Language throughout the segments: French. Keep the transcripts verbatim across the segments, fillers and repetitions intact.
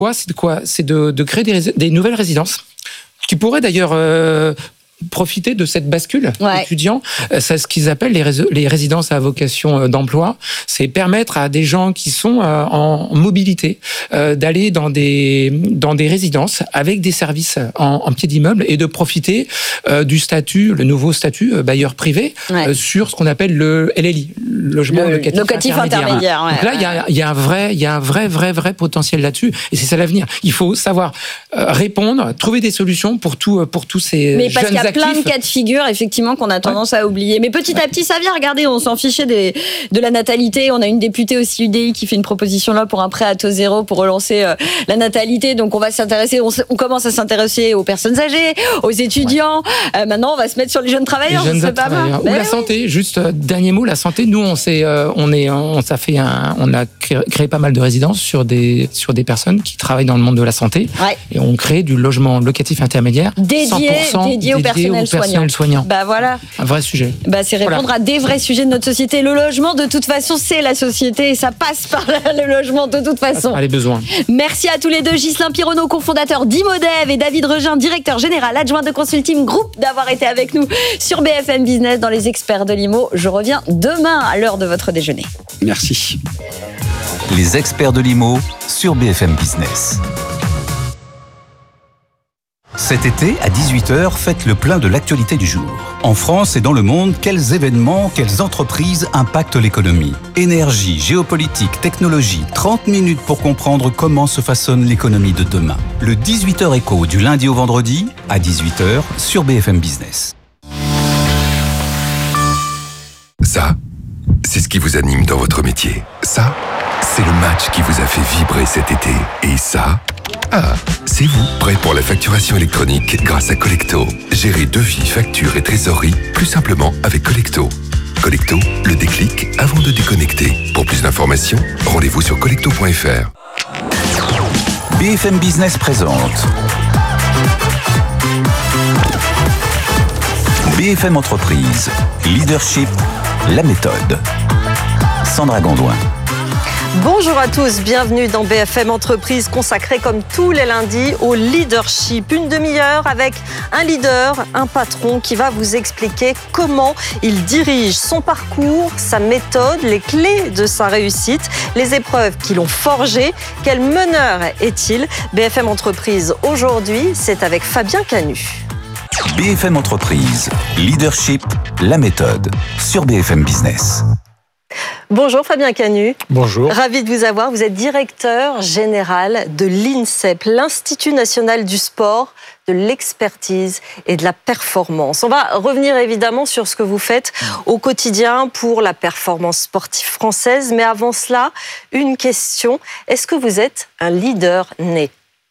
c'est de quoi ? C'est de, de créer des, rés- des nouvelles résidences qui pourraient d'ailleurs euh, profiter de cette bascule ouais. étudiant. C'est ce qu'ils appellent les, rés- les résidences à vocation d'emploi. C'est permettre à des gens qui sont euh, en mobilité euh, d'aller dans des, dans des résidences avec des services en, en pied d'immeuble et de profiter euh, du statut, le nouveau statut euh, bailleur privé ouais. euh, sur ce qu'on appelle le L L I, le logement le, locatif, locatif intermédiaire. intermédiaire ouais, Donc là, ouais. il y a, il y a un vrai, il y a un vrai, vrai, vrai potentiel là-dessus. Et c'est ça l'avenir. Il faut savoir euh, répondre, trouver des solutions pour tout, pour tous ces Mais parce jeunes qu'il y a actifs. plein de cas de figure, effectivement, qu'on a tendance ouais. à oublier. Mais petit à petit, ça vient. Regardez, on s'en fichait des, de la natalité. On a une députée aussi U D I qui fait une proposition là pour un prêt à taux zéro pour relancer euh, la natalité. Donc on va s'intéresser, on, on commence à s'intéresser aux personnes âgées, aux étudiants. Ouais. Euh, maintenant, on va se mettre sur les jeunes travailleurs. Les jeunes c'est pas mal. Ou ben la oui. santé. Juste euh, dernier mot, la santé. Nous, on s'est, euh, on est, on ça fait un, on a créé, créé pas mal de résidences sur des, sur des personnes qui travaillent dans le monde de la santé. Ouais. Et on crée du logement locatif intermédiaire dédié, dédié, dédié au personnel, au personnel soignant. soignant. Bah voilà. Un vrai sujet. Bah c'est répondre voilà. à des vrais sujets de notre société. Le logement, de toute façon, c'est la société et ça passe par le logement de toute façon. Par les besoins. Merci à tous les deux, Ghislain Pironneau, cofondateur d'Imodev, et David Regin, directeur général adjoint de Consulting Group, d'avoir été avec nous sur B F M Business dans les experts de l'I M O. Je reviens demain à l'heure de votre déjeuner. Merci. Les experts de l'I M O sur B F M Business. Cet été, à dix-huit heures, faites le plein de l'actualité du jour. En France et dans le monde, quels événements, quelles entreprises impactent l'économie ? Énergie, géopolitique, technologie, trente minutes pour comprendre comment se façonne l'économie de demain. Le dix-huit heures écho du lundi au vendredi, à dix-huit heures, sur B F M Business. Ça, c'est ce qui vous anime dans votre métier. Ça, c'est le match qui vous a fait vibrer cet été. Et ça... Ah, c'est vous, prêt pour la facturation électronique grâce à Collecto. Gérez devis, factures et trésorerie plus simplement avec Collecto. Collecto, le déclic avant de déconnecter. Pour plus d'informations, rendez-vous sur collecto point f r. B F M Business présente B F M Entreprise, Leadership, la méthode. Sandra Gondouin. Bonjour à tous, bienvenue dans B F M Entreprise, consacrée comme tous les lundis au leadership. Une demi-heure avec un leader, un patron qui va vous expliquer comment il dirige son parcours, sa méthode, les clés de sa réussite, les épreuves qui l'ont forgé. Quel meneur est-il ? B F M Entreprise aujourd'hui, c'est avec Fabien Canu. B F M Entreprise, Leadership, la méthode, sur B F M Business. Bonjour Fabien Canu. Bonjour. Ravi de vous avoir. Vous êtes directeur général de l'INSEP, l'Institut national du sport, de l'expertise et de la performance. On va revenir évidemment sur ce que vous faites au quotidien pour la performance sportive française. Mais avant cela, une question. Est-ce que vous êtes un leader né ?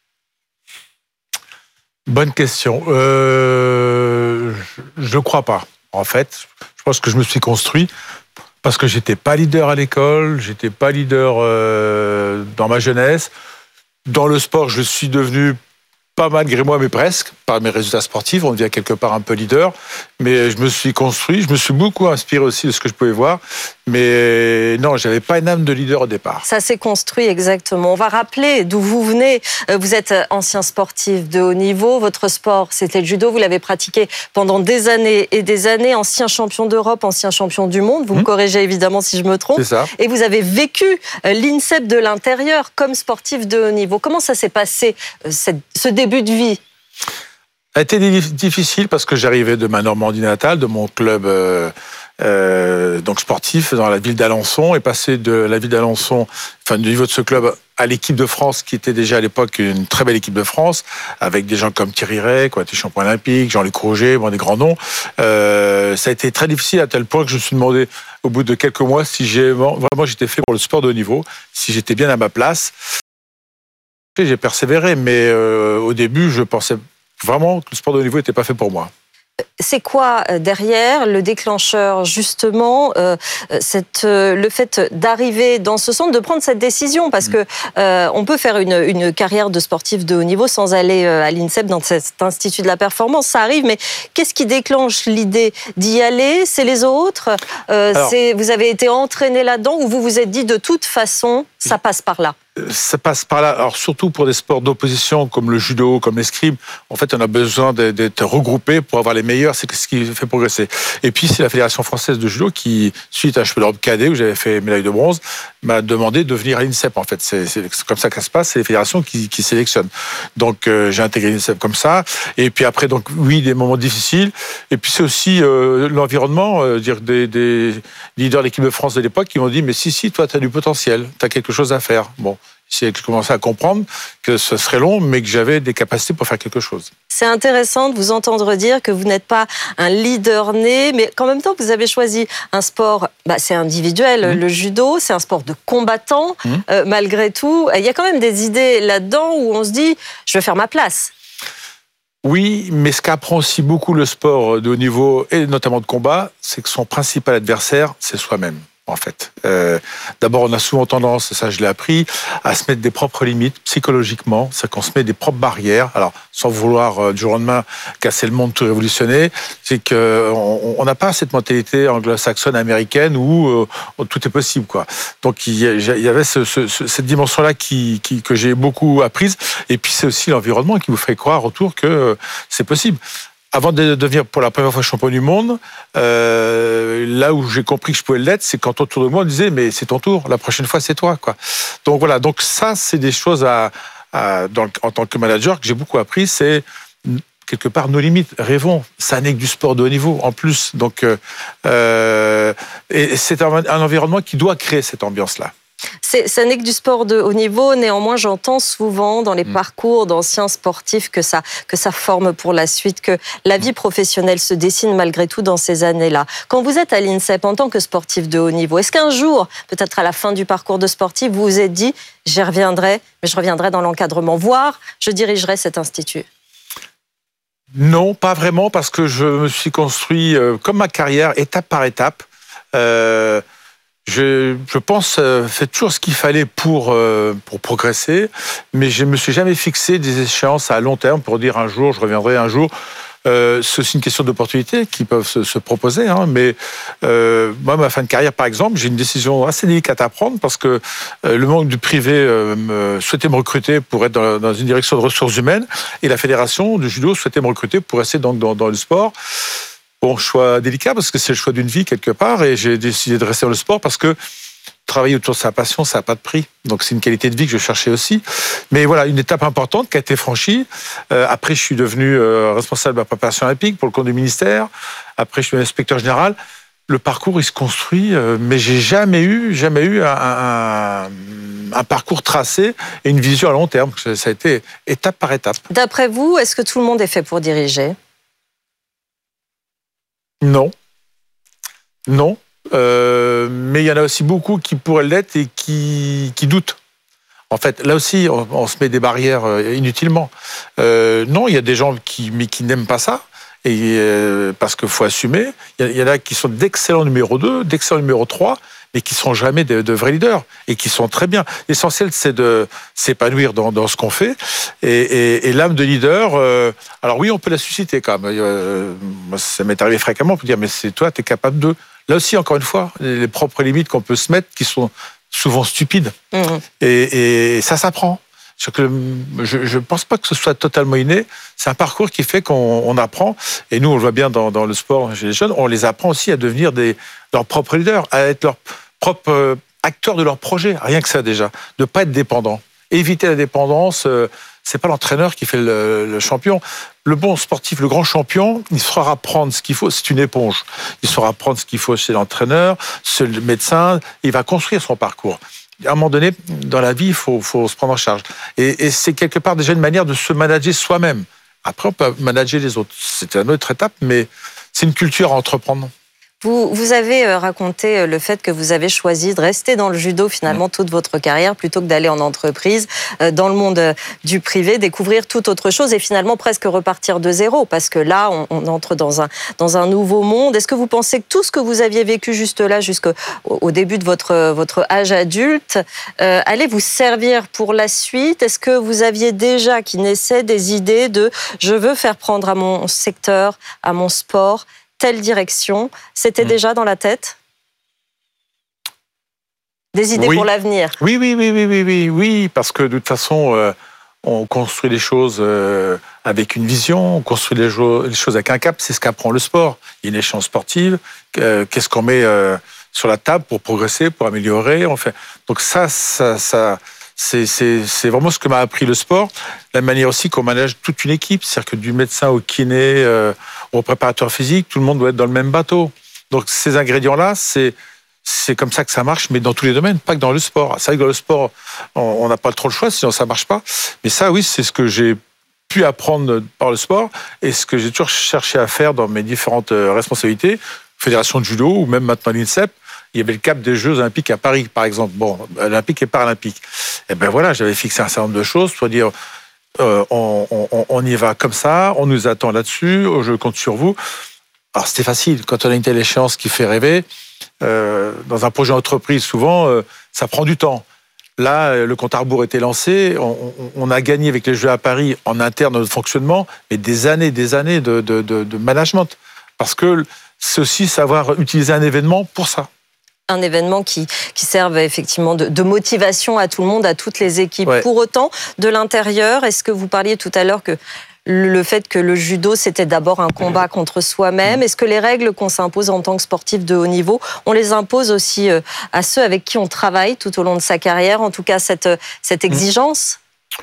Bonne question. Euh, je ne crois pas. En fait, je pense que je me suis construit parce que j'étais pas leader à l'école, j'étais pas leader euh, dans ma jeunesse. Dans le sport, je suis devenu, pas malgré moi, mais presque, par mes résultats sportifs, on devient quelque part un peu leader. Mais je me suis construit, je me suis beaucoup inspiré aussi de ce que je pouvais voir. Mais non, j'avais pas une âme de leader au départ. Ça s'est construit exactement. On va rappeler d'où vous venez. Vous êtes ancien sportif de haut niveau. Votre sport, c'était le judo. Vous l'avez pratiqué pendant des années et des années. Ancien champion d'Europe, ancien champion du monde. Vous mmh. me corrigez évidemment si je me trompe. C'est ça. Et vous avez vécu l'INSEP de l'intérieur comme sportif de haut niveau. Comment ça s'est passé, ce début de vie ? Ça a été difficile parce que j'arrivais de ma Normandie natale, de mon club euh, euh, donc sportif dans la ville d'Alençon, et passer de la ville d'Alençon, enfin du niveau de ce club, à l'équipe de France, qui était déjà à l'époque une très belle équipe de France, avec des gens comme Thierry Rey, qui a été champion olympique, Jean-Luc Roger, bon, des grands noms. Euh, ça a été très difficile à tel point que je me suis demandé, au bout de quelques mois, si j'ai, vraiment j'étais fait pour le sport de haut niveau, si j'étais bien à ma place. J'ai persévéré, mais euh, au début, je pensais vraiment que le sport de haut niveau n'était pas fait pour moi. C'est quoi derrière le déclencheur, justement, euh, cette, euh, le fait d'arriver dans ce centre, de prendre cette décision ? Parce que euh, on peut faire une, une carrière de sportif de haut niveau sans aller à l'INSEP, dans cet institut de la performance. Ça arrive, mais qu'est-ce qui déclenche l'idée d'y aller ? C'est les autres ? euh, Alors, c'est, vous avez été entraîné là-dedans, ou vous vous êtes dit de toute façon, ça passe par là ? ça passe par là. Alors surtout pour des sports d'opposition comme le judo, comme l'escrime, en fait, on a besoin d'être regroupés pour avoir les meilleurs. C'est ce qui fait progresser. Et puis c'est la Fédération française de judo qui, suite à un championnat d'Europe cadet où j'avais fait médaille de bronze, m'a demandé de venir à l'INSEP. En fait, c'est comme ça que ça se passe. C'est les fédérations qui, qui sélectionnent. Donc euh, j'ai intégré l'INSEP comme ça. Et puis après, donc oui, des moments difficiles. Et puis c'est aussi euh, l'environnement, euh, dire des, des leaders de l'équipe de France de l'époque qui m'ont dit mais si si, toi tu as du potentiel, tu as quelque chose à faire. Bon. C'est que je commençais à comprendre que ce serait long, mais que j'avais des capacités pour faire quelque chose. C'est intéressant de vous entendre dire que vous n'êtes pas un leader né, mais qu'en même temps, vous avez choisi un sport, bah, c'est individuel, mmh. le judo, c'est un sport de combattant. Mmh. Euh, malgré tout, il y a quand même des idées là-dedans où on se dit, je vais faire ma place. Oui, mais ce qu'apprend aussi beaucoup le sport de haut niveau, et notamment de combat, c'est que son principal adversaire, c'est soi-même. En fait, euh, d'abord, on a souvent tendance, et ça je l'ai appris, à se mettre des propres limites psychologiquement, c'est qu'on se met des propres barrières. Alors, sans vouloir euh, du jour au lendemain casser le monde, tout révolutionner, c'est que on n'a pas cette mentalité anglo-saxonne américaine où euh, tout est possible, quoi. Donc il y, y avait ce, ce, cette dimension-là qui, qui, que j'ai beaucoup apprise. Et puis c'est aussi l'environnement qui vous fait croire autour que euh, c'est possible. Avant de devenir pour la première fois champion du monde, euh, là où j'ai compris que je pouvais l'être, c'est quand autour de moi on disait mais c'est ton tour, la prochaine fois c'est toi, quoi. Donc voilà, donc ça c'est des choses à, à dans, en tant que manager que j'ai beaucoup appris, c'est quelque part nos limites, rêvons, ça n'est que du sport de haut niveau en plus, donc euh, et c'est un, un environnement qui doit créer cette ambiance-là. C'est, ça n'est que du sport de haut niveau. Néanmoins, j'entends souvent dans les mmh. parcours d'anciens sportifs que ça, que ça forme pour la suite, que la vie professionnelle se dessine malgré tout dans ces années-là. Quand vous êtes à l'INSEP en tant que sportif de haut niveau, est-ce qu'un jour, peut-être à la fin du parcours de sportif, vous vous êtes dit « j'y reviendrai, mais je reviendrai dans l'encadrement, voire je dirigerai cet institut » ? Non, pas vraiment, parce que je me suis construit, euh, comme ma carrière, étape par étape. Euh, Je, je pense euh, faire toujours ce qu'il fallait pour, euh, pour progresser, mais je ne me suis jamais fixé des échéances à long terme pour dire un jour, je reviendrai un jour. Euh, c'est aussi une question d'opportunité qui peuvent se, se proposer, hein, mais euh, moi, ma fin de carrière, par exemple, j'ai une décision assez délicate à prendre parce que euh, le monde du privé euh, me, souhaitait me recruter pour être dans, dans une direction de ressources humaines et la fédération du judo souhaitait me recruter pour rester donc dans, dans le sport. Bon, choix délicat parce que c'est le choix d'une vie quelque part et j'ai décidé de rester dans le sport parce que travailler autour de sa passion, ça n'a pas de prix. Donc c'est une qualité de vie que je cherchais aussi. Mais voilà, une étape importante qui a été franchie. Euh, après, je suis devenu euh, responsable de la préparation olympique pour le compte du ministère. Après, je suis inspecteur général. Le parcours, il se construit, euh, mais j'ai jamais eu, jamais eu un, un, un parcours tracé et une vision à long terme. Ça a été étape par étape. D'après vous, est-ce que tout le monde est fait pour diriger ? Non. Non. Euh, mais il y en a aussi beaucoup qui pourraient l'être et qui, qui doutent. En fait, là aussi, on, on se met des barrières inutilement. Euh, non, il y a des gens qui, mais qui n'aiment pas ça. Et euh, parce qu'il faut assumer. Il y, y en a qui sont d'excellents numéro deux, d'excellents numéro trois, mais qui ne sont jamais de, de vrais leaders et qui sont très bien. L'essentiel, c'est de s'épanouir dans, dans ce qu'on fait. Et, et, et l'âme de leader, euh, alors oui, on peut la susciter quand même. Euh, moi, ça m'est arrivé fréquemment pour dire, mais c'est toi, tu es capable de... Là aussi, encore une fois, les propres limites qu'on peut se mettre qui sont souvent stupides. Mmh. Et, et ça s'apprend. Je ne pense pas que ce soit totalement inné. C'est un parcours qui fait qu'on on apprend. Et nous, on le voit bien dans, dans le sport chez les jeunes, on les apprend aussi à devenir des, leurs propres leaders, à être leurs propres acteurs de leur projet. Rien que ça déjà. De ne pas être dépendant. Éviter la dépendance, euh, c'est pas l'entraîneur qui fait le, le champion. Le bon sportif, le grand champion, il saura prendre ce qu'il faut. C'est une éponge. Il saura prendre ce qu'il faut chez l'entraîneur, chez le médecin. Il va construire son parcours. À un moment donné, dans la vie, il faut, faut se prendre en charge. Et, et c'est quelque part déjà une manière de se manager soi-même. Après, on peut manager les autres. C'est une autre étape, mais c'est une culture à entreprendre. Vous, vous avez raconté le fait que vous avez choisi de rester dans le judo finalement toute votre carrière plutôt que d'aller en entreprise, dans le monde du privé, découvrir toute autre chose et finalement presque repartir de zéro parce que là, on, on entre dans un, dans un nouveau monde. Est-ce que vous pensez que tout ce que vous aviez vécu juste là, jusqu'au au début de votre, votre âge adulte, euh, allait vous servir pour la suite ? Est-ce que vous aviez déjà qui naissaient des idées de « je veux faire prendre à mon secteur, à mon sport », telle direction, c'était mmh. déjà dans la tête ? Des idées oui. pour l'avenir. Oui, oui, oui, oui, oui, oui, oui, parce que de toute façon, euh, on construit les choses euh, avec une vision, on construit les, jo- les choses avec un cap. C'est ce qu'apprend le sport. Il y a une échéance sportive. Euh, qu'est-ce qu'on met euh, sur la table pour progresser, pour améliorer. On fait. Donc ça, ça, ça c'est, c'est, c'est vraiment ce que m'a appris le sport. La manière aussi qu'on manage toute une équipe, c'est-à-dire que du médecin au kiné, euh, au préparateur physique, tout le monde doit être dans le même bateau. Donc ces ingrédients-là, c'est c'est comme ça que ça marche, mais dans tous les domaines, pas que dans le sport. C'est vrai que dans le sport, on n'a pas trop le choix, sinon ça marche pas. Mais ça, oui, c'est ce que j'ai pu apprendre par le sport et ce que j'ai toujours cherché à faire dans mes différentes responsabilités, fédération de judo ou même maintenant l'INSEP. Il y avait le cap des Jeux Olympiques à Paris, par exemple. Bon, Olympiques et Paralympiques. Et ben voilà, j'avais fixé un certain nombre de choses pour dire euh, on, on, on y va comme ça, on nous attend là-dessus, je compte sur vous. Alors c'était facile quand on a une telle échéance qui fait rêver. Euh, dans un projet d'entreprise, souvent, euh, ça prend du temps. Là, le compte à rebours était lancé. On, on, on a gagné avec les Jeux à Paris en interne notre fonctionnement, mais des années, des années de, de, de, de management. Parce que c'est aussi savoir utiliser un événement pour ça. Un événement qui, qui serve effectivement de, de motivation à tout le monde, à toutes les équipes. Ouais. Pour autant, de l'intérieur, est-ce que vous parliez tout à l'heure que le fait que le judo, c'était d'abord un combat contre soi-même. Est-ce que les règles qu'on s'impose en tant que sportif de haut niveau, on les impose aussi à ceux avec qui on travaille tout au long de sa carrière, en tout cas cette, cette exigence ?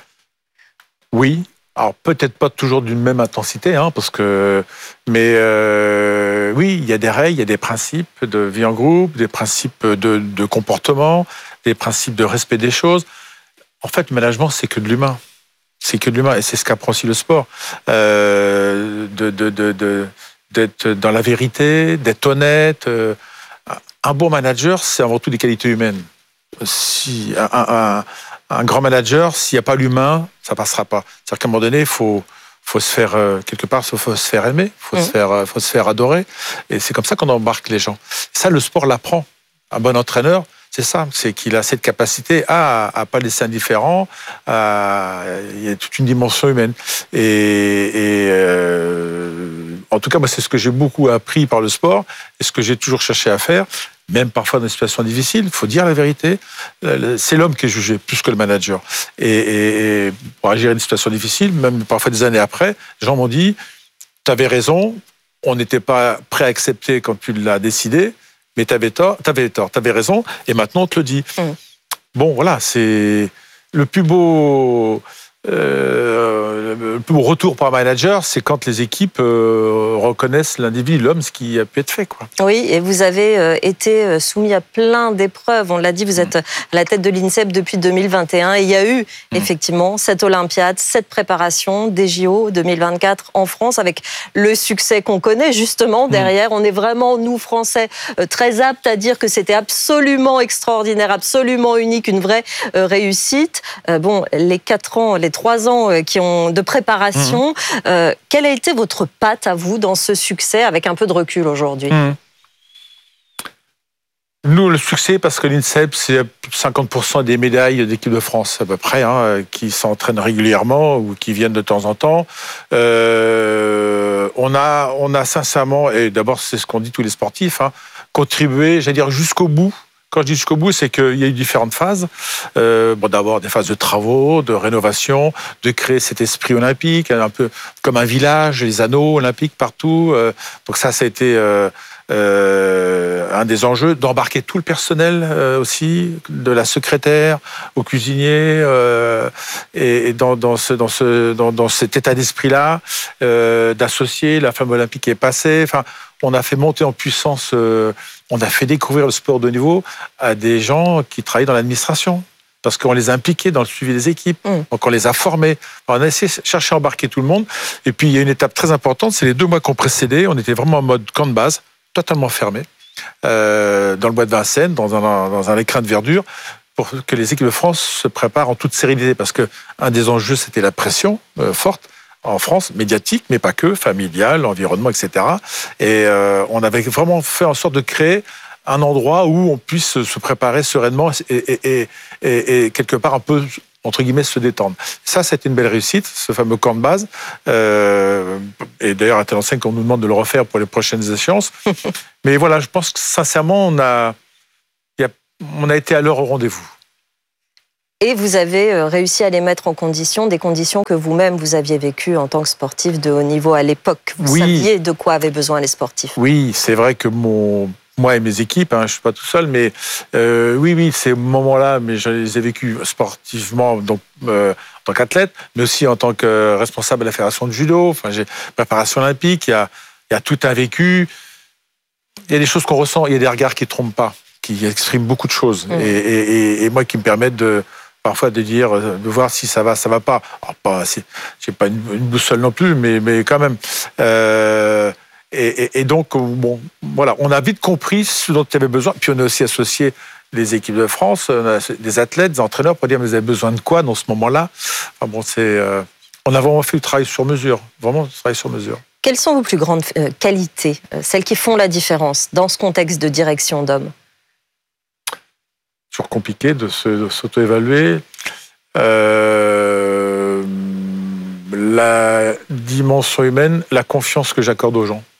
Oui. Alors peut-être pas toujours d'une même intensité, hein, parce que, mais euh, oui, il y a des règles, il y a des principes de vie en groupe, des principes de, de comportement, des principes de respect des choses. En fait, le management, c'est que de l'humain. C'est que de l'humain, et c'est ce qu'apprend aussi le sport. Euh, de, de, de, de, d'être dans la vérité, d'être honnête. Euh, un bon manager, c'est avant tout des qualités humaines. Si un, un, un grand manager, s'il n'y a pas l'humain, ça passera pas. C'est-à-dire qu'à un moment donné, il faut, faut se faire, euh, quelque part, il faut se faire aimer, il faut, mmh. se faire, faut se faire adorer. Et c'est comme ça qu'on embarque les gens. Ça, le sport l'apprend. Un bon entraîneur, c'est ça, c'est qu'il a cette capacité à à pas laisser indifférent. À, il y a toute une dimension humaine. Et, et euh, en tout cas, moi, c'est ce que j'ai beaucoup appris par le sport et ce que j'ai toujours cherché à faire, même parfois dans des situations difficiles. Il faut dire la vérité. C'est l'homme qui est jugé plus que le manager. Et, et, et pour gérer des situations difficiles, même parfois des années après, les gens m'ont dit « Tu avais raison, on n'était pas prêt à accepter quand tu l'as décidé. » Mais t'avais tort, t'avais tort, t'avais raison, et maintenant on te le dit. Mmh. Bon, voilà, c'est le plus beau, euh, le plus beau retour par un manager, c'est quand les équipes euh, reconnaissent l'individu, l'homme, ce qui a pu être fait, quoi. Oui, et vous avez euh, été soumis à plein d'épreuves. On l'a dit, vous êtes mmh. à la tête de l'INSEP depuis deux mille vingt et un, et il y a eu mmh. effectivement cette Olympiade, cette préparation des J O deux mille vingt-quatre en France, avec le succès qu'on connaît justement derrière. Mmh. On est vraiment, nous Français, euh, très aptes à dire que c'était absolument extraordinaire, absolument unique, une vraie euh, réussite. Euh, bon, les quatre ans, les trois ans euh, qui ont de préparation, mmh. euh, quelle a été votre patte à vous dans ce succès, avec un peu de recul aujourd'hui? Mmh. Nous, le succès, parce que l'INSEP, c'est cinquante pour cent des médailles d'équipe de France, à peu près, hein, qui s'entraînent régulièrement ou qui viennent de temps en temps. Euh, on a, on a sincèrement, et d'abord, c'est ce qu'ont dit tous les sportifs, hein, contribué, j'allais dire, jusqu'au bout. Quand je dis jusqu'au bout, c'est qu'il y a eu différentes phases. Euh, bon, d'abord, des phases de travaux, de rénovation, de créer cet esprit olympique, un peu comme un village, les anneaux olympiques partout. Euh, donc ça, ça a été euh, euh, un des enjeux, d'embarquer tout le personnel euh, aussi, de la secrétaire au cuisinier, euh, et, et dans, dans, ce, dans, ce, dans, dans cet état d'esprit-là, euh, d'associer la flamme olympique qui est passée. Enfin, on a fait monter en puissance, euh, on a fait découvrir le sport de haut niveau à des gens qui travaillent dans l'administration, parce qu'on les a impliqués dans le suivi des équipes, mmh. donc on les a formés. Alors on a essayé de chercher à embarquer tout le monde, et puis il y a une étape très importante, c'est les deux mois qui ont précédé, on était vraiment en mode camp de base, totalement fermé, euh, dans le bois de Vincennes, dans un, dans un écrin de verdure, pour que les équipes de France se préparent en toute sérénité, parce que un des enjeux, c'était la pression euh, forte, en France, médiatique, mais pas que, familiale, environnement, et cetera. Et euh, on avait vraiment fait en sorte de créer un endroit où on puisse se préparer sereinement et, et, et, et, et quelque part un peu, entre guillemets, se détendre. Ça, c'était une belle réussite, ce fameux camp de base. Euh, et d'ailleurs, à tel enseigne qu'on nous demande de le refaire pour les prochaines échéances. Mais voilà, je pense que sincèrement, on a... Il y a on a été à l'heure au rendez-vous. Et vous avez réussi à les mettre en condition, des conditions que vous-même vous aviez vécues en tant que sportif de haut niveau à l'époque. Vous oui. saviez de quoi avaient besoin les sportifs. Oui, c'est vrai que mon, moi et mes équipes, hein, je suis pas tout seul, mais euh, oui, oui, ces moments-là, mais je les ai vécus sportivement, donc euh, en tant qu'athlète, mais aussi en tant que responsable de la fédération de judo. Enfin, j'ai préparation olympique. Il y a, il y a tout un vécu. Il y a des choses qu'on ressent. Il y a des regards qui trompent pas, qui expriment beaucoup de choses, mmh. et, et, et moi qui me permettent de parfois de dire, de voir si ça va, ça va pas. Alors, pas, j'ai pas une, une boussole non plus, mais, mais quand même. Euh, et, et, et donc, bon, voilà, on a vite compris ce dont il y avait besoin. Puis on a aussi associé les équipes de France, des athlètes, des entraîneurs pour dire, mais vous avez besoin de quoi dans ce moment-là? Enfin, bon, c'est, euh, on a vraiment fait du travail sur mesure, vraiment du travail sur mesure. Quelles sont vos plus grandes qualités, celles qui font la différence dans ce contexte de direction d'hommes? Toujours compliqué de, se, de s'auto-évaluer. Euh, la dimension humaine, la confiance que j'accorde aux gens.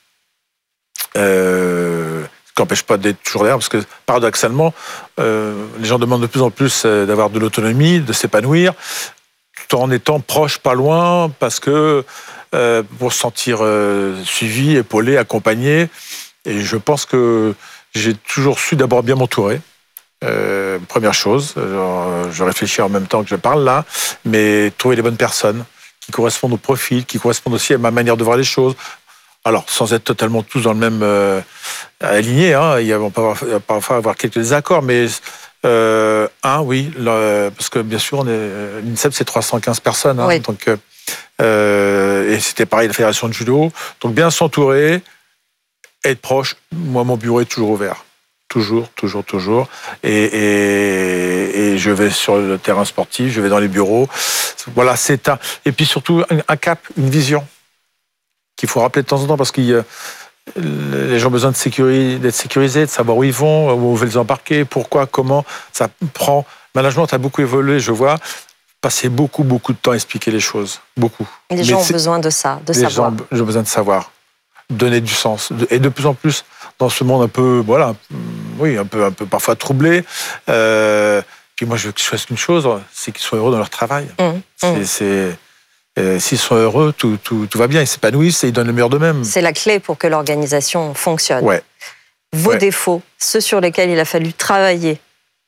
Euh, ce qui n'empêche pas d'être toujours derrière, parce que paradoxalement, euh, les gens demandent de plus en plus d'avoir de l'autonomie, de s'épanouir, tout en étant proche, pas loin, parce que euh, pour se sentir euh, suivi, épaulé, accompagné. Et je pense que j'ai toujours su d'abord bien m'entourer. Euh, première chose, genre, je réfléchis en même temps que je parle là, mais trouver les bonnes personnes qui correspondent au profil, qui correspondent aussi à ma manière de voir les choses. Alors, sans être totalement tous dans le même euh, aligné, hein, il y a, on peut avoir, parfois avoir quelques désaccords, mais euh, un, oui, le, parce que bien sûr, on est, l'INSEP c'est trois cent quinze personnes, hein, oui. donc euh, et c'était pareil la fédération de judo, donc bien s'entourer, être proche. Moi, mon bureau est toujours ouvert. Toujours, toujours, toujours. Et, et, et je vais sur le terrain sportif, je vais dans les bureaux. Voilà, c'est un. Et puis surtout, un, un cap, une vision qu'il faut rappeler de temps en temps parce que les gens ont besoin de sécuriser, d'être sécurisés, de savoir où ils vont, où on veut les embarquer, pourquoi, comment. Ça prend. Le management a beaucoup évolué, je vois. Passer beaucoup, beaucoup de temps à expliquer les choses. Beaucoup. Et les gens Mais ont besoin de ça, de les savoir. Les gens ont besoin de savoir. Donner du sens. Et de plus en plus, dans ce monde un peu, voilà, oui, un peu, un peu parfois troublé. Euh, puis moi, je veux qu'ils choisissent qu'une chose, c'est qu'ils soient heureux dans leur travail. Mmh, c'est, mmh. c'est, euh, s'ils sont heureux, tout, tout, tout va bien. Ils s'épanouissent et ils donnent le meilleur d'eux-mêmes. C'est la clé pour que l'organisation fonctionne. Ouais. Vos ouais. défauts, ceux sur lesquels il a fallu travailler.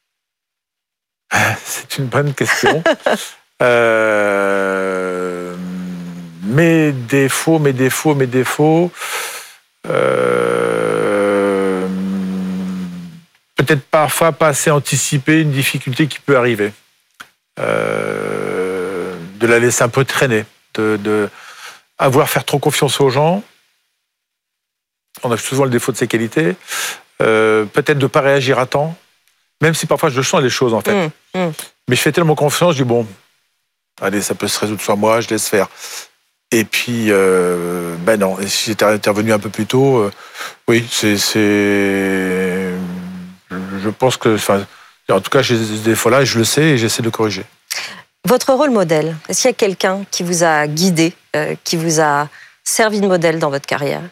C'est une bonne question. euh... Mes défauts, mes défauts, mes défauts. Euh, peut-être parfois pas assez anticiper une difficulté qui peut arriver. Euh, de la laisser un peu traîner. De, de avoir faire trop confiance aux gens. On a souvent le défaut de ces qualités. Euh, peut-être de ne pas réagir à temps. Même si parfois je sens les choses en fait. Mmh, mmh. Mais je fais tellement confiance, je dis bon, allez, ça peut se résoudre sur moi, je laisse faire. Et puis, euh, ben non, et si j'étais intervenu un peu plus tôt, euh, oui, c'est, c'est... Je pense que... Enfin, en tout cas, j'ai des défauts-là, et je le sais, et j'essaie de corriger. Votre rôle modèle, est-ce qu'il y a quelqu'un qui vous a guidé, euh, qui vous a servi de modèle dans votre carrière?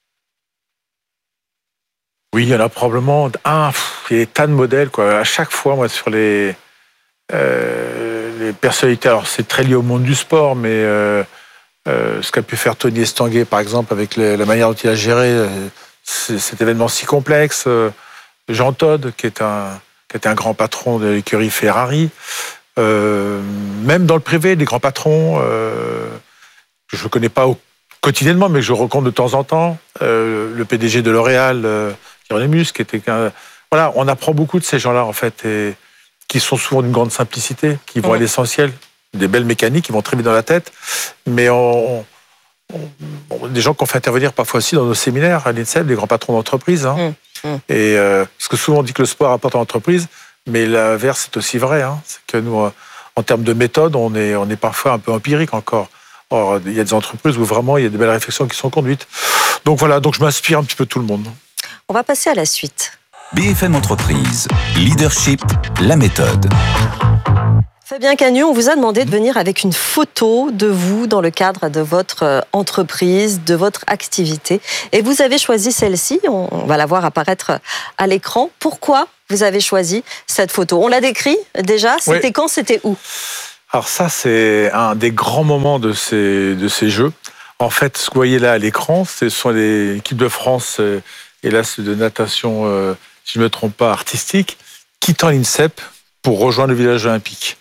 Oui, il y en a probablement un, il y a des tas de modèles, quoi. À chaque fois, moi, sur les, euh, les personnalités, alors c'est très lié au monde du sport, mais... Euh, Euh, ce qu'a pu faire Tony Estanguet, par exemple, avec les, la manière dont il a géré euh, cet événement si complexe. Euh, Jean Todt, qui est un, qui était un grand patron de l'écurie Ferrari. Euh, même dans le privé, des grands patrons, euh, que je ne connais pas au, quotidiennement, mais que je rencontre de temps en temps. Euh, le P D G de L'Oréal, euh, Hieronymus, qui était qu'un... Voilà, on apprend beaucoup de ces gens-là, en fait, et qui sont souvent d'une grande simplicité, qui vont mmh. à l'essentiel. Des belles mécaniques qui vont très vite dans la tête, mais on, on, on, des gens qu'on fait intervenir parfois aussi dans nos séminaires à l'INSEP, des grands patrons d'entreprise. Hein. Mmh, mmh. Et euh, parce que souvent on dit que le sport apporte à l'entreprise, mais l'inverse c'est aussi vrai. Hein. C'est que nous, en termes de méthode, on est, on est parfois un peu empirique encore. Or, il y a des entreprises où vraiment il y a des belles réflexions qui sont conduites. Donc voilà, donc je m'inspire un petit peu de tout le monde. On va passer à la suite. B F M Entreprise, Leadership, la méthode. Fabien Cagnou, on vous a demandé de venir avec une photo de vous dans le cadre de votre entreprise, de votre activité. Et vous avez choisi celle-ci, on va la voir apparaître à l'écran. Pourquoi vous avez choisi cette photo. On l'a décrit déjà, c'était oui. Quand, c'était où? Alors ça, c'est un des grands moments de ces, de ces Jeux. En fait, ce que vous voyez là à l'écran, ce sont les équipes de France, euh, et là c'est de natation, euh, si je ne me trompe pas, artistique, quittant l'INSEP pour rejoindre le village olympique.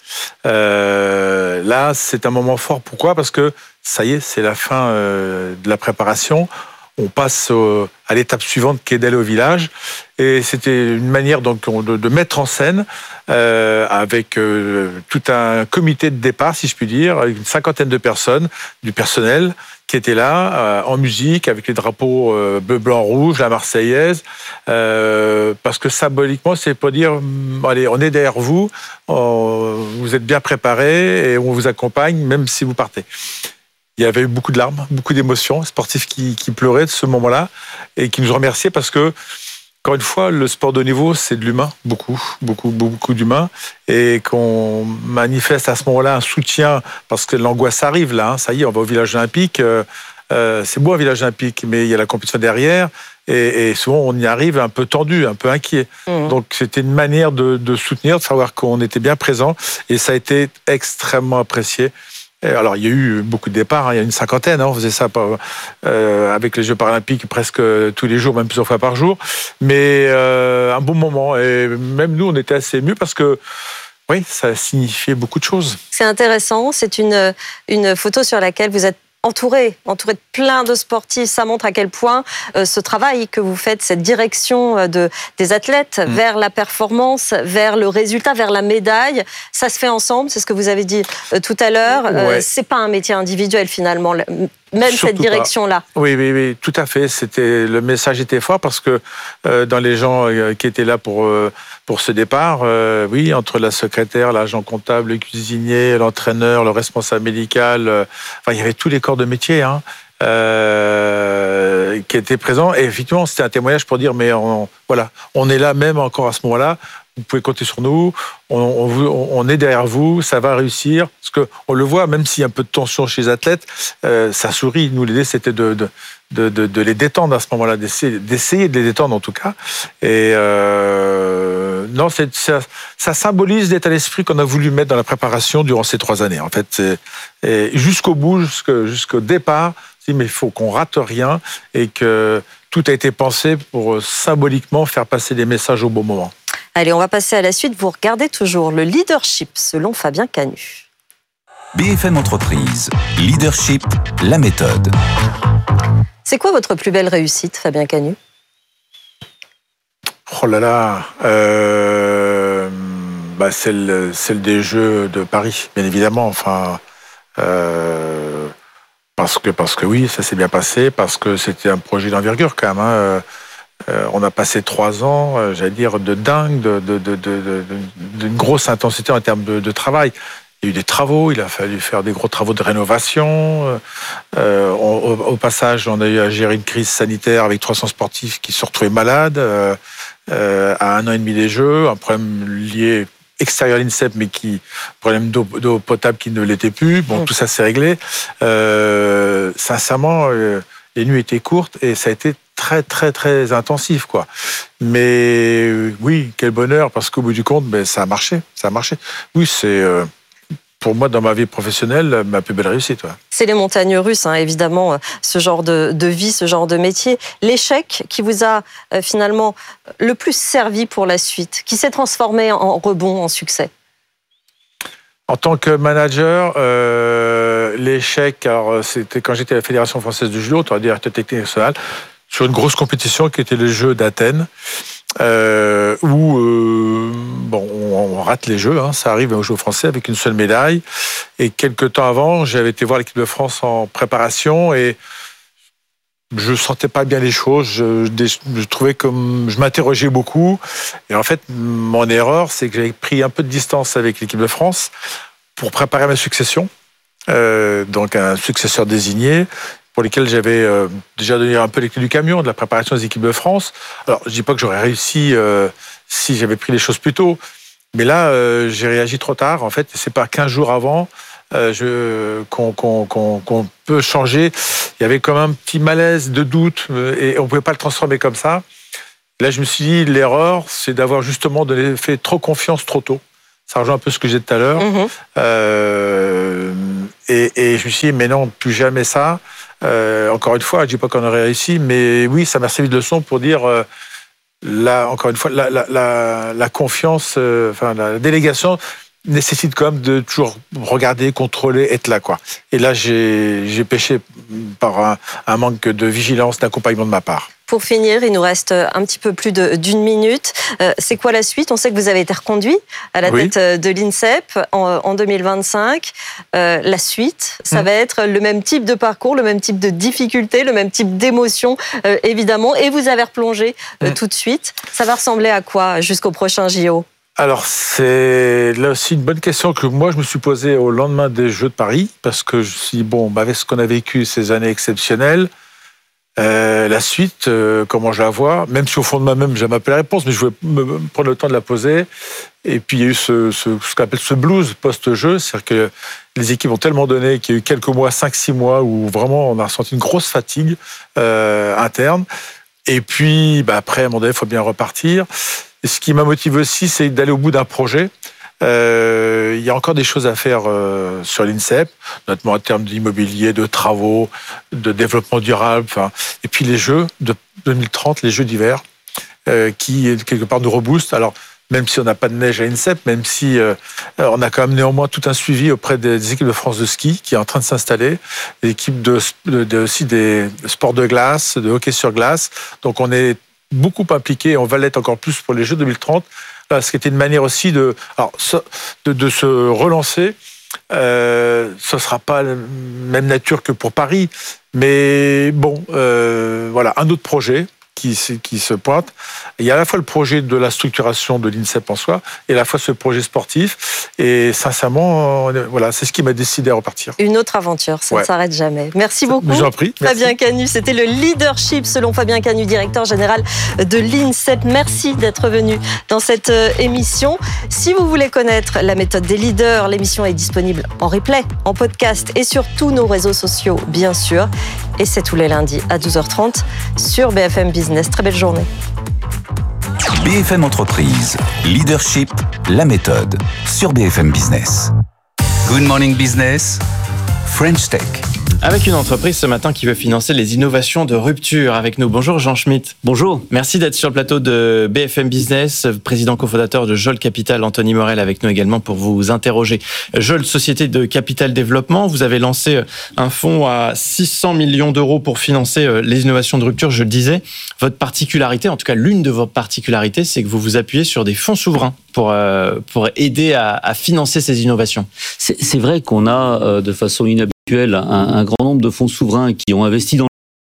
Euh, là, c'est un moment fort. Pourquoi? Parce que ça y est, c'est la fin euh, de la préparation. On passe euh, à l'étape suivante qui est d'aller au village. Et c'était une manière donc de, de mettre en scène euh, avec euh, tout un comité de départ, si je puis dire, avec une cinquantaine de personnes, du personnel qui étaient là, euh, en musique, avec les drapeaux euh, bleu, blanc, rouge, la Marseillaise, euh, parce que symboliquement, c'est pour dire, allez, on est derrière vous, on, vous êtes bien préparés et on vous accompagne, même si vous partez. Il y avait eu beaucoup de larmes, beaucoup d'émotions, sportifs qui, qui pleuraient de ce moment-là et qui nous remerciaient parce que, encore une fois, le sport de haut niveau, c'est de l'humain, beaucoup, beaucoup, beaucoup d'humain, et qu'on manifeste à ce moment-là un soutien parce que l'angoisse arrive là. Hein, ça y est, on va au village olympique. Euh, euh, c'est beau un village olympique, mais il y a la compétition derrière, et, et souvent on y arrive un peu tendu, un peu inquiet. Mmh. Donc c'était une manière de, de soutenir, de savoir qu'on était bien présent, et ça a été extrêmement apprécié. Alors, il y a eu beaucoup de départs, hein. Il y a une cinquantaine, hein. On faisait ça euh, avec les Jeux paralympiques presque tous les jours, même plusieurs fois par jour. Mais euh, un bon moment. Et même nous, on était assez émus parce que, oui, ça signifiait beaucoup de choses. C'est intéressant. C'est une, une photo sur laquelle vous êtes entouré, entouré de plein de sportifs. Ça montre à quel point euh, ce travail que vous faites, cette direction de, des athlètes mmh. vers la performance, vers le résultat, vers la médaille, ça se fait ensemble. C'est ce que vous avez dit euh, tout à l'heure. Ouais. Euh, c'est pas un métier individuel finalement. Même Surtout cette direction-là. Pas. Oui, oui, oui, tout à fait. C'était, le message était fort parce que euh, dans les gens euh, qui étaient là pour, euh, pour ce départ, euh, oui, entre la secrétaire, l'agent comptable, le cuisinier, l'entraîneur, le responsable médical, euh, enfin, il y avait tous les corps de métier hein, euh, qui étaient présents. Et effectivement, c'était un témoignage pour dire, mais on, voilà, on est là même encore à ce moment-là. Vous pouvez compter sur nous, on, on, on est derrière vous, ça va réussir. Parce qu'on le voit, même s'il y a un peu de tension chez les athlètes, euh, ça sourit. Nous, l'idée, c'était de, de, de, de, de les détendre à ce moment-là, d'essayer, d'essayer de les détendre en tout cas. Et euh, non, c'est, ça, ça symbolise l'état d'esprit qu'on a voulu mettre dans la préparation durant ces trois années. En fait, c'est, et jusqu'au bout, jusqu'au, jusqu'au départ, mais il faut qu'on rate rien et que tout a été pensé pour symboliquement faire passer des messages au bon moment. Allez, on va passer à la suite. Vous regardez toujours le leadership selon Fabien Canu. B F M Entreprise, leadership, la méthode. C'est quoi votre plus belle réussite, Fabien Canu? Oh là là, euh, bah celle, celle des Jeux de Paris, bien évidemment. Enfin, euh, parce que parce que oui, ça s'est bien passé, parce que c'était un projet d'envergure quand même. Hein. Euh, on a passé trois ans, euh, j'allais dire, de dingue, de, de, de, de, de, d'une grosse intensité en termes de, de travail. Il y a eu des travaux, il a fallu faire des gros travaux de rénovation. Euh, on, au, au passage, on a eu à gérer une crise sanitaire avec trois cents sportifs qui se retrouvaient malades euh, euh, à un an et demi des Jeux, un problème lié extérieur à l'INSEP, mais qui problème d'eau, d'eau potable qui ne l'était plus. Bon, mmh. Tout ça s'est réglé. Euh, sincèrement, euh, les nuits étaient courtes et ça a été très, très, très intensif, quoi. Mais oui, quel bonheur, parce qu'au bout du compte, ben, ça a marché. Ça a marché. Oui, c'est, euh, pour moi, dans ma vie professionnelle, ma plus belle réussite. Ouais. C'est les montagnes russes, hein, évidemment, ce genre de, de vie, ce genre de métier. L'échec qui vous a euh, finalement le plus servi pour la suite, qui s'est transformé en rebond, en succès. En tant que manager, euh, l'échec, alors c'était quand j'étais à la Fédération française du judo, on va dire technique nationale, sur une grosse compétition qui était les Jeux d'Athènes, euh, où euh, bon, on, on rate les Jeux, hein, ça arrive aux Jeux français avec une seule médaille. Et quelques temps avant, j'avais été voir l'équipe de France en préparation et je sentais pas bien les choses. Je, je, je trouvais comme je m'interrogeais beaucoup. Et en fait, mon erreur, c'est que j'avais pris un peu de distance avec l'équipe de France pour préparer ma succession. Euh, donc un successeur désigné, pour lesquels j'avais euh, déjà donné un peu les clés du camion de la préparation des équipes de France. Alors, je dis pas que j'aurais réussi euh, si j'avais pris les choses plus tôt, mais là, euh, j'ai réagi trop tard. En fait, c'est pas quinze jours avant euh, je, qu'on, qu'on, qu'on, qu'on peut changer. Il y avait comme un petit malaise de doute et on pouvait pas le transformer comme ça. Là, je me suis dit, l'erreur, c'est d'avoir justement donné, fait trop confiance trop tôt. Ça rejoint un peu ce que j'ai dit tout à l'heure. Mmh. Euh, et, et je me suis dit, mais non, plus jamais ça. Euh, encore une fois, je ne dis pas qu'on aurait réussi, mais oui, ça m'a servi de leçon pour dire, euh, là, encore une fois, la, la, la, la confiance, euh, enfin, la délégation nécessite quand même de toujours regarder, contrôler, être là, quoi. Et là, j'ai, j'ai péché par un, un manque de vigilance, d'accompagnement de ma part. Pour finir, il nous reste un petit peu plus de, d'une minute. Euh, c'est quoi la suite ? On sait que vous avez été reconduit à la oui. tête de l'INSEP en, en deux mille vingt-cinq. Euh, la suite, ça mmh. va être le même type de parcours, le même type de difficulté, le même type d'émotion, euh, évidemment. Et vous avez replongé euh, mmh. tout de suite. Ça va ressembler à quoi jusqu'au prochain J O ? Alors, c'est là aussi une bonne question que moi, je me suis posée au lendemain des Jeux de Paris, parce que je me suis dit, bon, avec ce qu'on a vécu ces années exceptionnelles, Euh, la suite, euh, comment je la vois, même si au fond de moi-même, j'ai ma réponse, mais je voulais me prendre le temps de la poser. Et puis, il y a eu ce, ce, ce qu'on appelle ce blues post-jeu, c'est-à-dire que les équipes ont tellement donné qu'il y a eu quelques mois, cinq six mois, où vraiment on a ressenti une grosse fatigue euh, interne. Et puis, bah, après, à un moment donné, il faut bien repartir. Et ce qui m'a motivé aussi, c'est d'aller au bout d'un projet. Euh, il y a encore des choses à faire euh, sur l'INSEP, notamment en termes d'immobilier, de travaux, de développement durable. Enfin, et puis les Jeux de deux mille trente, les Jeux d'hiver, euh, qui quelque part nous reboostent. Alors même si on n'a pas de neige à l'INSEP, même si euh, on a quand même néanmoins tout un suivi auprès des équipes de France de ski qui est en train de s'installer, des équipes de, de, de aussi des sports de glace, de hockey sur glace. Donc on est beaucoup impliqués, et on va l'être encore plus pour les Jeux deux mille trente. Ce qui était une manière aussi de, alors, de, de se relancer. Euh, ce ne sera pas la même nature que pour Paris, mais bon, euh, voilà, un autre projet qui, qui se pointe. Il y a à la fois le projet de la structuration de l'INSEP en soi, et à la fois ce projet sportif. Et sincèrement, voilà, c'est ce qui m'a décidé à repartir. Une autre aventure, ça ouais. ne s'arrête jamais. Merci beaucoup. Je vous en prie. Merci. Fabien Canu, c'était le leadership selon Fabien Canu, directeur général de l'INSEP. Merci d'être venu dans cette émission. Si vous voulez connaître la méthode des leaders, l'émission est disponible en replay, en podcast et sur tous nos réseaux sociaux, bien sûr. Et c'est tous les lundis à douze heures trente sur B F M Business. Très belle journée. B F M Entreprise, leadership, la méthode, sur B F M Business. Good morning business, French Tech. Avec une entreprise ce matin qui veut financer les innovations de rupture avec nous. Bonjour Jean Schmitt. Bonjour. Merci d'être sur le plateau de B F M Business, président cofondateur de Jolt Capital, Anthony Morel avec nous également pour vous interroger. Jolt, société de capital développement, vous avez lancé un fonds à six cents millions d'euros pour financer les innovations de rupture, je le disais. Votre particularité, en tout cas l'une de vos particularités, c'est que vous vous appuyez sur des fonds souverains pour, euh, pour aider à, à financer ces innovations. C'est, c'est vrai qu'on a euh, de façon inhabituelle Un, un grand nombre de fonds souverains qui ont investi dans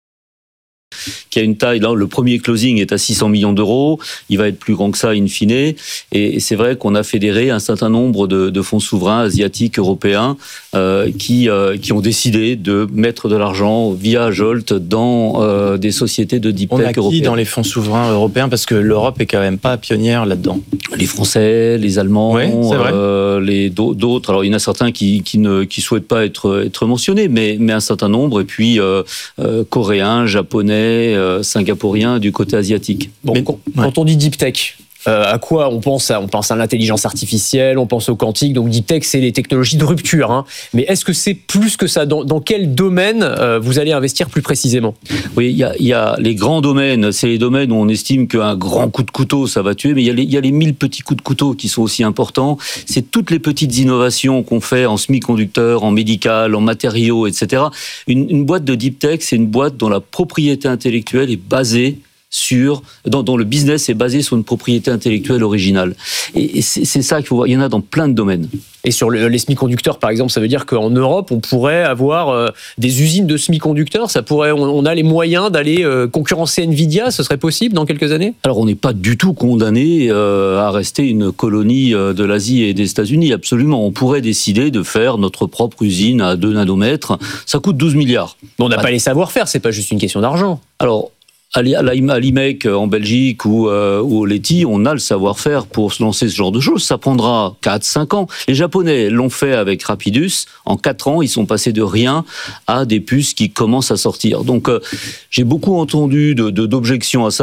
qui a une taille, là, le premier closing est à six cents millions d'euros, il va être plus grand que ça in fine, et c'est vrai qu'on a fédéré un certain nombre de, de fonds souverains asiatiques, européens, euh, qui, euh, qui ont décidé de mettre de l'argent via Jolt dans euh, des sociétés de deep tech européennes. On a qui dans les fonds souverains européens, parce que l'Europe est quand même pas pionnière là-dedans. Les Français, les Allemands, oui, c'est vrai. Euh, les, d'autres, alors il y en a certains qui, qui ne qui souhaitent pas être, être mentionnés, mais, mais un certain nombre, et puis euh, euh, coréens, japonais, euh, singapouriens du côté asiatique. Bon, mais, quand, ouais. quand on dit deep tech, Euh, à quoi on pense à, on pense à l'intelligence artificielle, on pense au quantique. Donc deep tech, c'est les technologies de rupture. Hein. Mais est-ce que c'est plus que ça ? Dans, dans quel domaine euh, vous allez investir plus précisément ? Oui, il y a, y a les grands domaines. C'est les domaines où on estime qu'un grand coup de couteau, ça va tuer. Mais il y a les, il y a les mille petits coups de couteau qui sont aussi importants. C'est toutes les petites innovations qu'on fait en semi-conducteurs, en médical, en matériaux, et cetera. Une, une boîte de deep tech, c'est une boîte dont la propriété intellectuelle est basée sur, dont, dont le business est basé sur une propriété intellectuelle originale. Et, et c'est, c'est ça qu'il faut voir. Il y en a dans plein de domaines. Et sur le, les semi-conducteurs, par exemple, ça veut dire qu'en Europe, on pourrait avoir euh, des usines de semi-conducteurs. Ça pourrait, on, on a les moyens d'aller euh, concurrencer Nvidia. Ce serait possible dans quelques années ? Alors, on n'est pas du tout condamné euh, à rester une colonie euh, de l'Asie et des États-Unis. Absolument. On pourrait décider de faire notre propre usine à deux nanomètres. Ça coûte douze milliards. Mais on n'a ah. pas les savoir-faire. C'est pas juste une question d'argent. Alors, à l'I M E C en Belgique ou, euh, ou au Leti, on a le savoir-faire pour se lancer ce genre de choses. Ça prendra quatre à cinq ans. Les Japonais l'ont fait avec Rapidus. En quatre ans, ils sont passés de rien à des puces qui commencent à sortir. Donc, euh, j'ai beaucoup entendu de, de, d'objections à ça.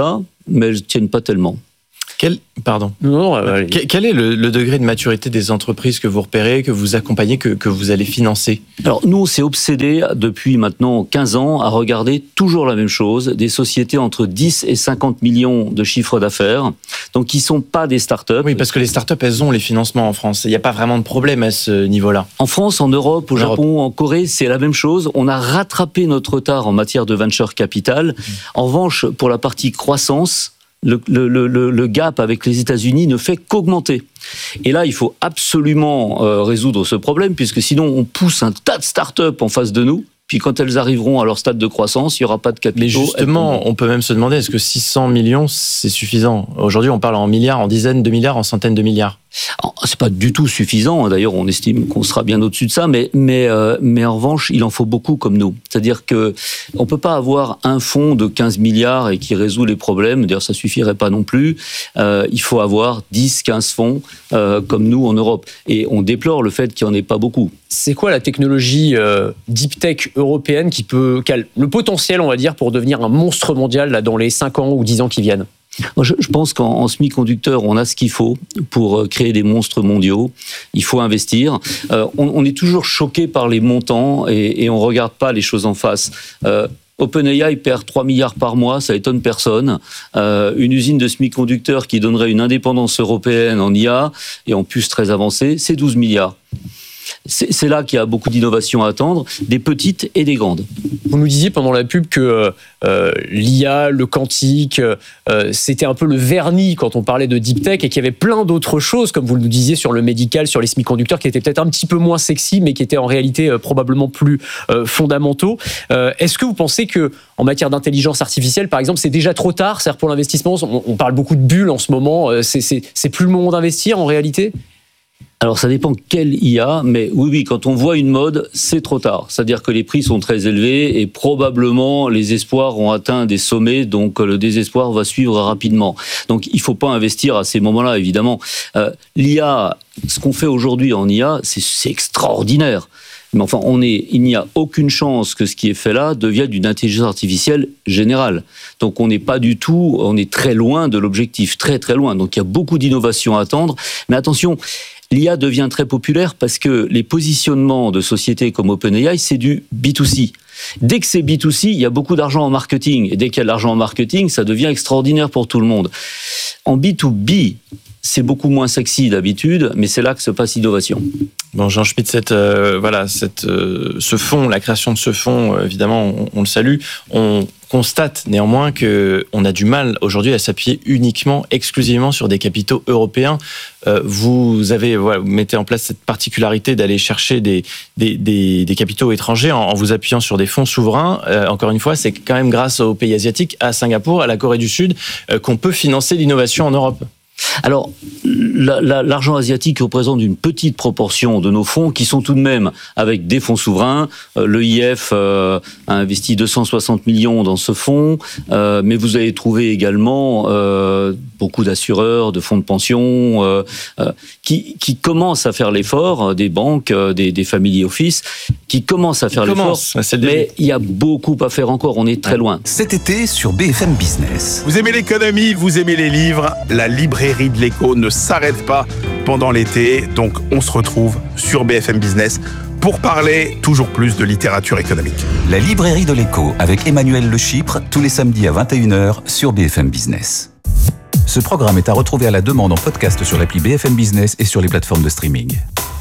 mais elles tiennent pas tellement. Quel, pardon. Non, euh, quel, quel est le, le degré de maturité des entreprises que vous repérez, que vous accompagnez, que, que vous allez financer? Alors nous, on s'est obsédé depuis maintenant quinze ans à regarder toujours la même chose, des sociétés entre dix et cinquante millions de chiffre d'affaires, donc qui sont pas des startups. Oui, parce que les startups, elles ont les financements en France. Il n'y a pas vraiment de problème à ce niveau-là. En France, en Europe, au en Japon, Europe. en Corée, c'est la même chose. On a rattrapé notre retard en matière de venture capital. Mmh. En revanche, pour la partie croissance, Le, le, le, le gap avec les États-Unis ne fait qu'augmenter. Et là, il faut absolument euh, résoudre ce problème, puisque sinon, on pousse un tas de start-up en face de nous. Puis quand elles arriveront à leur stade de croissance, il n'y aura pas de capitaux. Mais justement, on peut même se demander, est-ce que six cents millions, c'est suffisant? Aujourd'hui, on parle en milliards, en dizaines de milliards, en centaines de milliards. C'est pas du tout suffisant. D'ailleurs, on estime qu'on sera bien au-dessus de ça, mais mais euh, mais en revanche, il en faut beaucoup comme nous. C'est-à-dire que on peut pas avoir un fonds de quinze milliards et qui résout les problèmes. D'ailleurs, ça suffirait pas non plus. Euh, il faut avoir dix, quinze fonds euh, comme nous en Europe. Et on déplore le fait qu'il y en ait pas beaucoup. C'est quoi la technologie euh, deep tech européenne qui peut, qui a le potentiel, on va dire, pour devenir un monstre mondial là dans les cinq ans ou dix ans qui viennent? Je, je pense qu'en en semi-conducteur, on a ce qu'il faut pour créer des monstres mondiaux. Il faut investir. Euh, on, on est toujours choqué par les montants et, et on regarde pas les choses en face. Euh, OpenAI perd trois milliards par mois, ça étonne personne. Euh, une usine de semi-conducteurs qui donnerait une indépendance européenne en I A et en puces très avancées, c'est douze milliards. C'est, c'est là qu'il y a beaucoup d'innovations à attendre, des petites et des grandes. Vous nous disiez pendant la pub que euh, l'I A, le quantique, euh, c'était un peu le vernis quand on parlait de deep tech et qu'il y avait plein d'autres choses, comme vous nous disiez, sur le médical, sur les semi-conducteurs, qui étaient peut-être un petit peu moins sexy, mais qui étaient en réalité euh, probablement plus euh, fondamentaux. Euh, est-ce que vous pensez que, en matière d'intelligence artificielle, par exemple, c'est déjà trop tard, c'est-à-dire pour l'investissement, on, on parle beaucoup de bulles en ce moment, euh, c'est, c'est, c'est plus le moment d'investir en réalité ? Alors ça dépend quelle I A, mais oui, oui, quand on voit une mode, c'est trop tard. C'est-à-dire que les prix sont très élevés et probablement les espoirs ont atteint des sommets, donc le désespoir va suivre rapidement. Donc il ne faut pas investir à ces moments-là, évidemment. Euh, L'I A, ce qu'on fait aujourd'hui en I A, c'est, c'est extraordinaire. Mais enfin, on est, il n'y a aucune chance que ce qui est fait là devienne une intelligence artificielle générale. Donc on n'est pas du tout, on est très loin de l'objectif, très très loin. Donc il y a beaucoup d'innovations à attendre. Mais attention, l'I A devient très populaire parce que les positionnements de sociétés comme OpenAI, c'est du B deux C. Dès que c'est B deux C, il y a beaucoup d'argent en marketing. Et dès qu'il y a de l'argent en marketing, ça devient extraordinaire pour tout le monde. En B deux B, c'est beaucoup moins sexy d'habitude, mais c'est là que se passe l'innovation. Bon, Jean Schmitt, cette, euh, voilà, cette, euh, ce fonds, la création de ce fonds, euh, évidemment, on, on le salue. On constate néanmoins que on a du mal aujourd'hui à s'appuyer uniquement, exclusivement sur des capitaux européens. Euh, vous avez, voilà, vous mettez en place cette particularité d'aller chercher des, des, des, des capitaux étrangers en, en vous appuyant sur des fonds souverains. Euh, encore une fois, c'est quand même grâce aux pays asiatiques, à Singapour, à la Corée du Sud, euh, qu'on peut financer l'innovation en Europe. Alors, la, la, l'argent asiatique représente une petite proportion de nos fonds qui sont tout de même avec des fonds souverains. Euh, L'E I F euh, a investi deux cent soixante millions dans ce fonds, euh, mais vous allez trouver également euh, beaucoup d'assureurs, de fonds de pension euh, euh, qui, qui commencent à faire l'effort, des banques, euh, des, des family office, qui commencent à faire Ils l'effort, commencent, c'est le mais il y a beaucoup à faire encore, on est très loin. Cet été sur B F M Business. Vous aimez l'économie, vous aimez les livres, la librairie de l'écho ne s'arrête pas pendant l'été, donc on se retrouve sur B F M Business pour parler toujours plus de littérature économique. La librairie de l'écho avec Emmanuel Le Chypre, tous les samedis à vingt et une heures sur B F M Business. Ce programme est à retrouver à la demande en podcast sur l'appli B F M Business et sur les plateformes de streaming.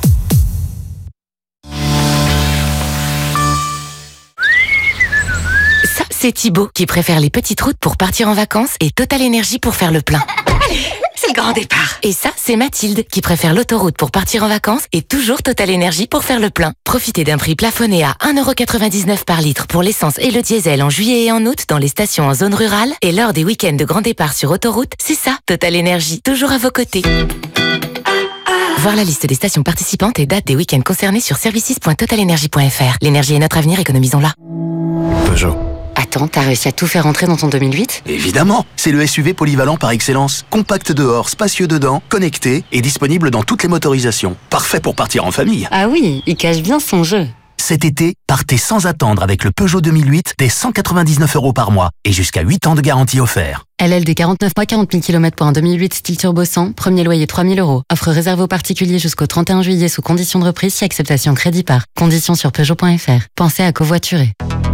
Ça, c'est Thibaut qui préfère les petites routes pour partir en vacances et Total Énergie pour faire le plein. C'est le grand départ. Et ça, c'est Mathilde qui préfère l'autoroute pour partir en vacances et toujours Total Énergie pour faire le plein. Profitez d'un prix plafonné à un euro quatre-vingt-dix-neuf par litre pour l'essence et le diesel en juillet et en août dans les stations en zone rurale. Et lors des week-ends de grand départ sur autoroute, c'est ça, Total Énergie, toujours à vos côtés. Voir la liste des stations participantes et dates des week-ends concernés sur services point total énergie point f r. L'énergie est notre avenir, économisons-la. Peugeot. Attends, t'as réussi à tout faire rentrer dans ton deux mille huit ? Évidemment, c'est le S U V polyvalent par excellence. Compact dehors, spacieux dedans, connecté et disponible dans toutes les motorisations. Parfait pour partir en famille. Ah oui, il cache bien son jeu. Cet été, partez sans attendre avec le Peugeot deux mille huit dès cent quatre-vingt-dix-neuf euros par mois et jusqu'à huit ans de garantie offert. L L D quarante-neuf mois, quarante mille kilomètres pour un deux mille huit style turbo cent, premier loyer trois mille euros. Offre réservée aux particuliers jusqu'au trente et un juillet sous condition de reprise si acceptation crédit par. Conditions sur Peugeot point F R. Pensez à covoiturer.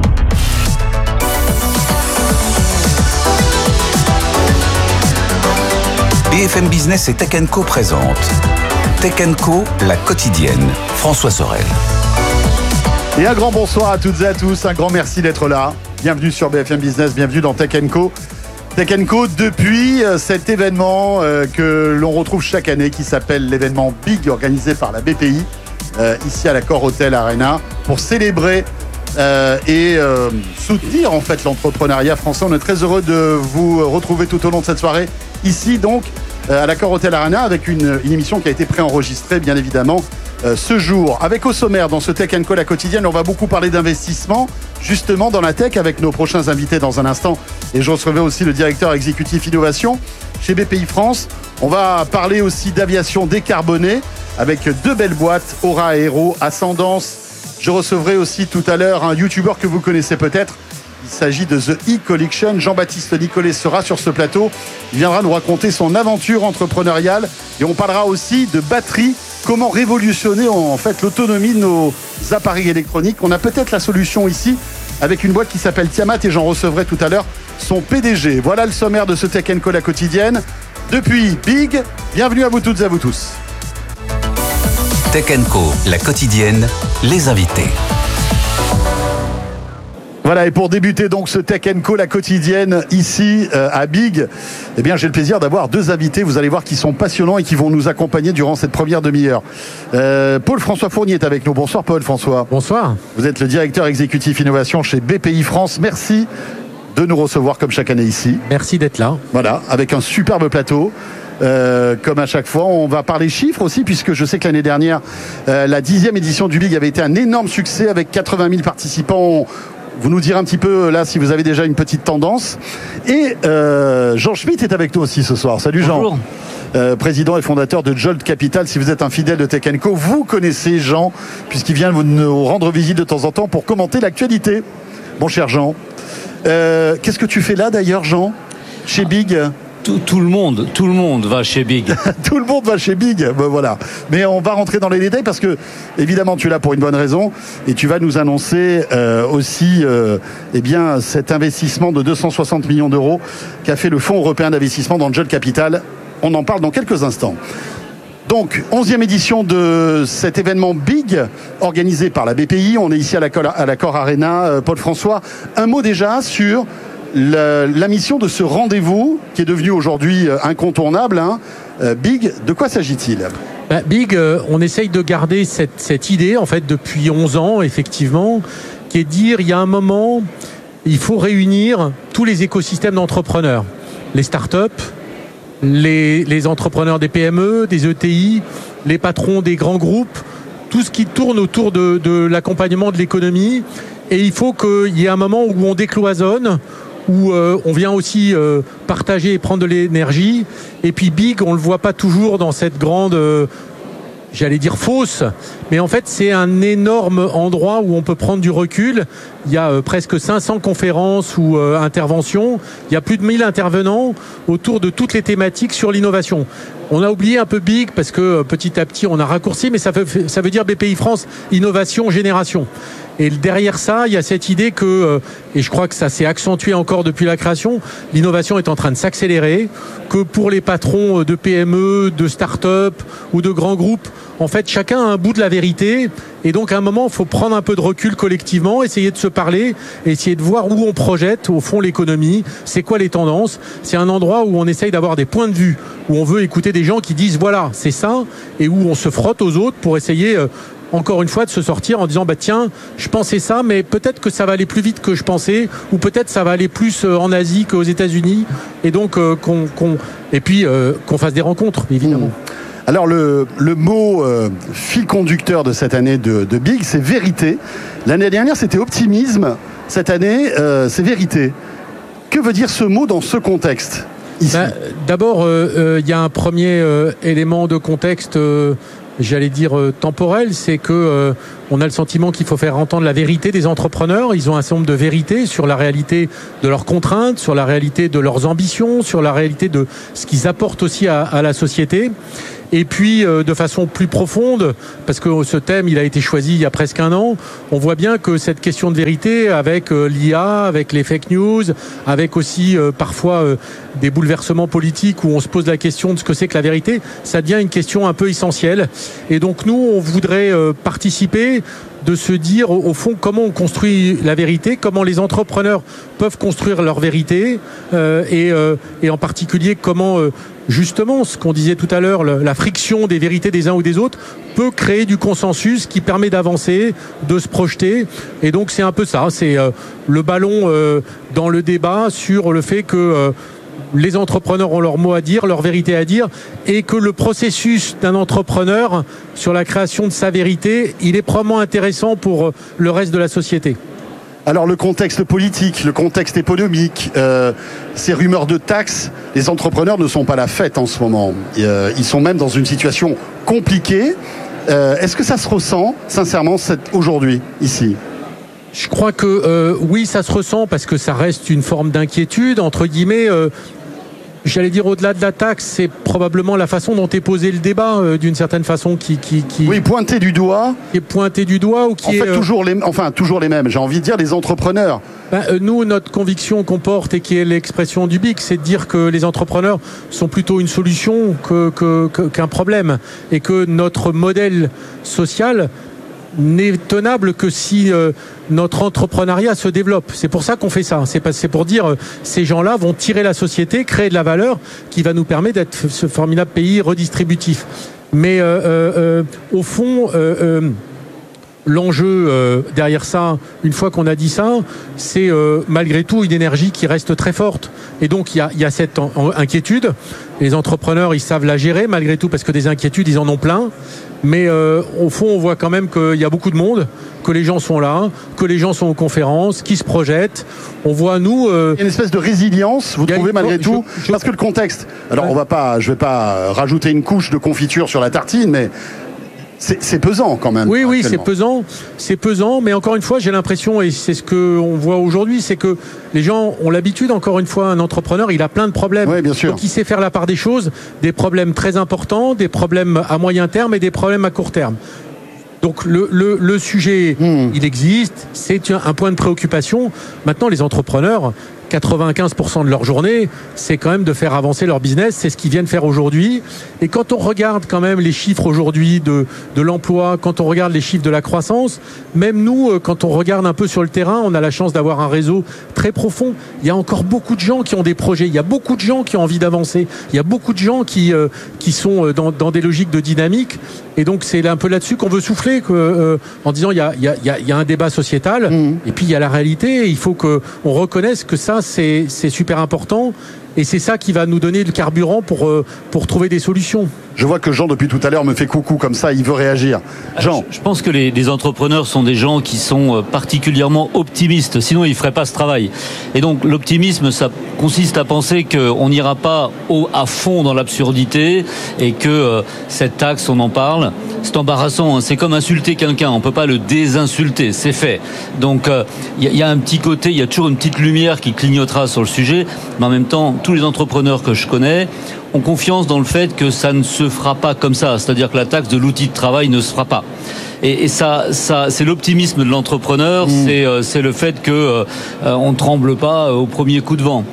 B F M Business et Tech and Co présente Tech and Co, la quotidienne. François Sorel. Et un grand bonsoir à toutes et à tous, un grand merci d'être là. Bienvenue sur B F M Business, bienvenue dans Tech and Co. Tech and Co depuis cet événement que l'on retrouve chaque année qui s'appelle l'événement Big organisé par la B P I ici à l'Accor Hotel Arena pour célébrer euh, et euh, soutenir en fait l'entrepreneuriat français. On est très heureux de vous retrouver tout au long de cette soirée ici donc à l'Accor Hotel Arena avec une, une émission qui a été préenregistrée bien évidemment euh, ce jour. Avec au sommaire dans ce Tech and Co la quotidienne, on va beaucoup parler d'investissement justement dans la tech avec nos prochains invités dans un instant. Et je recevrai aussi le directeur exécutif innovation chez B P I France. On va parler aussi d'aviation décarbonée avec deux belles boîtes, Aura Aero, Ascendance. Je recevrai aussi tout à l'heure un YouTuber que vous connaissez peut-être. Il s'agit de The E-Collection. Jean-Baptiste Nicolet sera sur ce plateau. Il viendra nous raconter son aventure entrepreneuriale. Et on parlera aussi de batterie. Comment révolutionner en fait l'autonomie de nos appareils électroniques. On a peut-être la solution ici avec une boîte qui s'appelle Tiamat et j'en recevrai tout à l'heure son P D G. Voilà le sommaire de ce Tech and Co la quotidienne. Depuis Big, bienvenue à vous toutes et à vous tous. Tech and Co, la quotidienne, les invités. Voilà, et pour débuter donc ce Tech and Co la quotidienne ici euh, à Big, eh bien j'ai le plaisir d'avoir deux invités, vous allez voir, qui sont passionnants et qui vont nous accompagner durant cette première demi-heure. Euh, Paul-François Fournier est avec nous. Bonsoir Paul-François. Bonsoir. Vous êtes le directeur exécutif innovation chez B P I France. Merci de nous recevoir comme chaque année ici. Merci d'être là. Voilà, avec un superbe plateau. Euh, comme à chaque fois, on va parler chiffres aussi, puisque je sais que l'année dernière, euh, la dixième édition du Big avait été un énorme succès avec quatre-vingt mille participants. Vous nous direz un petit peu là si vous avez déjà une petite tendance. Et euh, Jean Schmitt est avec nous aussi ce soir. Salut Jean. Bonjour. Euh, président et fondateur de Jolt Capital. Si vous êtes un fidèle de Tech and Co, vous connaissez Jean, puisqu'il vient vous nous rendre visite de temps en temps pour commenter l'actualité. Mon cher Jean, euh, qu'est-ce que tu fais là d'ailleurs, Jean, chez Big ? Tout, tout le monde, tout le monde va chez Big. Tout le monde va chez Big, ben voilà. Mais on va rentrer dans les détails parce que, évidemment, tu es là pour une bonne raison et tu vas nous annoncer euh, aussi, euh, eh bien, cet investissement de deux cent soixante millions d'euros qu'a fait le Fonds européen d'investissement dans Jolt Capital. On en parle dans quelques instants. Donc, onzième édition de cet événement Big, organisé par la B P I. On est ici à l'Accor, à l'Accor Arena. Euh, Paul-François, un mot déjà sur La, la mission de ce rendez-vous qui est devenu aujourd'hui incontournable, hein. euh, Big, de quoi s'agit-il ? bah, Big, euh, on essaye de garder cette, cette idée, en fait, depuis onze ans, effectivement, qui est de dire, il y a un moment, il faut réunir tous les écosystèmes d'entrepreneurs, les startups, les, les entrepreneurs des P M E, des E T I, les patrons des grands groupes, tout ce qui tourne autour de, de l'accompagnement de l'économie. Et il faut qu'il y ait un moment où on décloisonne, où euh, on vient aussi euh, partager et prendre de l'énergie. Et puis Big, on ne le voit pas toujours dans cette grande, euh, j'allais dire fosse, mais en fait c'est un énorme endroit où on peut prendre du recul. Il y a euh, presque cinq cents conférences ou euh, interventions, il y a plus de mille intervenants autour de toutes les thématiques sur l'innovation. On a oublié un peu Big parce que euh, petit à petit on a raccourci, mais ça veut, ça veut dire B P I France, innovation, génération. Et derrière ça, il y a cette idée que, et je crois que ça s'est accentué encore depuis la création, l'innovation est en train de s'accélérer, que pour les patrons de P M E, de start-up ou de grands groupes, en fait, chacun a un bout de la vérité. Et donc, à un moment, il faut prendre un peu de recul collectivement, essayer de se parler, essayer de voir où on projette, au fond, l'économie, c'est quoi les tendances. C'est un endroit où on essaye d'avoir des points de vue, où on veut écouter des gens qui disent, voilà, c'est ça, et où on se frotte aux autres pour essayer... encore une fois, de se sortir en disant bah tiens, je pensais ça, mais peut-être que ça va aller plus vite que je pensais, ou peut-être ça va aller plus en Asie qu'aux États-Unis, et donc euh, qu'on, qu'on et puis euh, qu'on fasse des rencontres, évidemment. Mmh. Alors le, le mot euh, fil conducteur de cette année de, de Big, c'est vérité. L'année dernière, c'était optimisme. Cette année, euh, c'est vérité. Que veut dire ce mot dans ce contexte ici ? Bah, d'abord, il euh, euh, y a un premier euh, élément de contexte. Euh, j'allais dire euh, temporel, c'est que euh, on a le sentiment qu'il faut faire entendre la vérité des entrepreneurs. Ils ont un certain nombre de vérités sur la réalité de leurs contraintes, sur la réalité de leurs ambitions, sur la réalité de ce qu'ils apportent aussi à, à la société. Et puis, euh, de façon plus profonde, parce que ce thème, il a été choisi il y a presque un an, on voit bien que cette question de vérité, avec euh, l'I A, avec les fake news, avec aussi euh, parfois euh, des bouleversements politiques où on se pose la question de ce que c'est que la vérité, ça devient une question un peu essentielle. Et donc, nous, on voudrait euh, participer de se dire, au fond, comment on construit la vérité, comment les entrepreneurs peuvent construire leur vérité, euh, et, euh, et en particulier, comment, euh, justement, ce qu'on disait tout à l'heure, le, la friction des vérités des uns ou des autres peut créer du consensus qui permet d'avancer, de se projeter. Et donc, c'est un peu ça, c'est euh, le ballon euh, dans le débat sur le fait que euh, les entrepreneurs ont leur mot à dire, leur vérité à dire, et que le processus d'un entrepreneur sur la création de sa vérité, il est probablement intéressant pour le reste de la société. Alors le contexte politique, le contexte économique, euh, ces rumeurs de taxes, les entrepreneurs ne sont pas la fête en ce moment. Euh, ils sont même dans une situation compliquée. Euh, est-ce que ça se ressent, sincèrement, aujourd'hui, ici ? Je crois que euh, oui, ça se ressent parce que ça reste une forme d'inquiétude, entre guillemets. Euh, J'allais dire, au-delà de la taxe, c'est probablement la façon dont est posé le débat, euh, d'une certaine façon, qui, qui, qui... Oui, pointé du doigt. Qui est pointé du doigt ou qui en est... fait, euh... toujours les, enfin, toujours les mêmes. J'ai envie de dire, les entrepreneurs. Ben, euh, nous, notre conviction qu'on porte et qui est l'expression du B I C, c'est de dire que les entrepreneurs sont plutôt une solution que, que, que, qu'un problème. Et que notre modèle social n'est tenable que si euh, notre entrepreneuriat se développe. C'est pour ça qu'on fait ça. C'est, pas, c'est pour dire euh, ces gens-là vont tirer la société, créer de la valeur qui va nous permettre d'être ce formidable pays redistributif. Mais euh, euh, au fond, euh, euh, l'enjeu euh, derrière ça, une fois qu'on a dit ça, c'est euh, malgré tout une énergie qui reste très forte. Et donc il y a, y a cette en, en, inquiétude. Les entrepreneurs, ils savent la gérer malgré tout parce que des inquiétudes, ils en ont plein. Mais euh, au fond, on voit quand même qu'il y a beaucoup de monde, que les gens sont là, que les gens sont aux conférences, qui se projettent. On voit, nous... Euh, il y a une espèce de résilience, vous trouvez, malgré je, tout je, je... Parce que le contexte... Alors, on va pas, je ne vais pas rajouter une couche de confiture sur la tartine, mais... C'est, c'est pesant quand même. Oui, oui, c'est pesant, c'est pesant, mais encore une fois, j'ai l'impression, et c'est ce qu'on voit aujourd'hui, c'est que les gens ont l'habitude, encore une fois, un entrepreneur, il a plein de problèmes. Oui, bien sûr. Donc il sait faire la part des choses, des problèmes très importants, des problèmes à moyen terme et des problèmes à court terme. Donc le, le, le sujet, mmh. il existe, c'est un point de préoccupation. Maintenant, les entrepreneurs, quatre-vingt-quinze pour cent de leur journée, c'est quand même de faire avancer leur business. C'est ce qu'ils viennent faire aujourd'hui. Et quand on regarde quand même les chiffres aujourd'hui de, de l'emploi, quand on regarde les chiffres de la croissance, même nous, quand on regarde un peu sur le terrain, on a la chance d'avoir un réseau très profond. Il y a encore beaucoup de gens qui ont des projets. Il y a beaucoup de gens qui ont envie d'avancer. Il y a beaucoup de gens qui, euh, qui sont dans, dans des logiques de dynamique. Et donc, c'est un peu là-dessus qu'on veut souffler, que, euh, en disant il y a, il y a, il y a un débat sociétal, mmh. et puis il y a la réalité. Il faut qu'on reconnaisse que ça, c'est, c'est super important. Et c'est ça qui va nous donner le carburant pour, euh, pour trouver des solutions. Je vois que Jean, depuis tout à l'heure, me fait coucou comme ça, il veut réagir. Jean. Je pense que les, les entrepreneurs sont des gens qui sont particulièrement optimistes, sinon ils ne feraient pas ce travail. Et donc l'optimisme, ça consiste à penser qu'on n'ira pas au, à fond dans l'absurdité et que euh, cette taxe, on en parle. C'est embarrassant, hein, c'est comme insulter quelqu'un, on ne peut pas le désinsulter, c'est fait. Donc il euh, y, y a un petit côté, il y a toujours une petite lumière qui clignotera sur le sujet, mais en même temps, tous les entrepreneurs que je connais ont confiance dans le fait que ça ne se fera pas comme ça, c'est-à-dire que la taxe de l'outil de travail ne se fera pas. Et, et ça, ça, c'est l'optimisme de l'entrepreneur, mmh. c'est, euh, c'est le fait que euh, on ne tremble pas au premier coup de vent.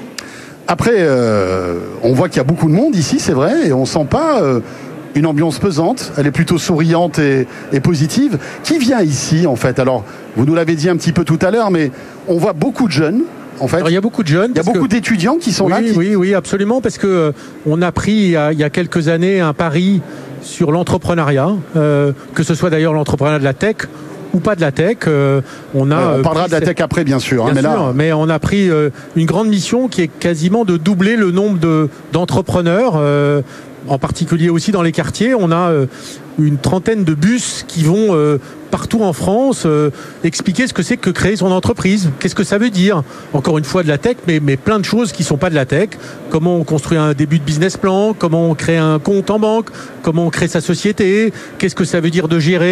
Après, euh, on voit qu'il y a beaucoup de monde ici, c'est vrai, et on sent pas euh, une ambiance pesante. Elle est plutôt souriante et, et positive. Qui vient ici, en fait ? Alors, vous nous l'avez dit un petit peu tout à l'heure, mais on voit beaucoup de jeunes. En fait, alors, il y a beaucoup de jeunes. Il y a beaucoup que... d'étudiants qui sont oui, là. Qui... Oui, oui, absolument, parce que euh, on a pris il y a, il y a quelques années un pari sur l'entrepreneuriat, euh, que ce soit d'ailleurs l'entrepreneuriat de la tech ou pas de la tech. Euh, on a. Ouais, on parlera de la tech cette... après, bien sûr. Bien hein, mais, sûr là... mais on a pris euh, une grande mission qui est quasiment de doubler le nombre de d'entrepreneurs. Euh, en particulier aussi dans les quartiers, on a euh, une trentaine de bus qui vont euh, partout en France euh, expliquer ce que c'est que créer son entreprise. Qu'est-ce que ça veut dire ? Encore une fois de la tech, mais, mais plein de choses qui ne sont pas de la tech. Comment on construit un début de business plan ? Comment on crée un compte en banque ? Comment on crée sa société ? Qu'est-ce que ça veut dire de gérer ?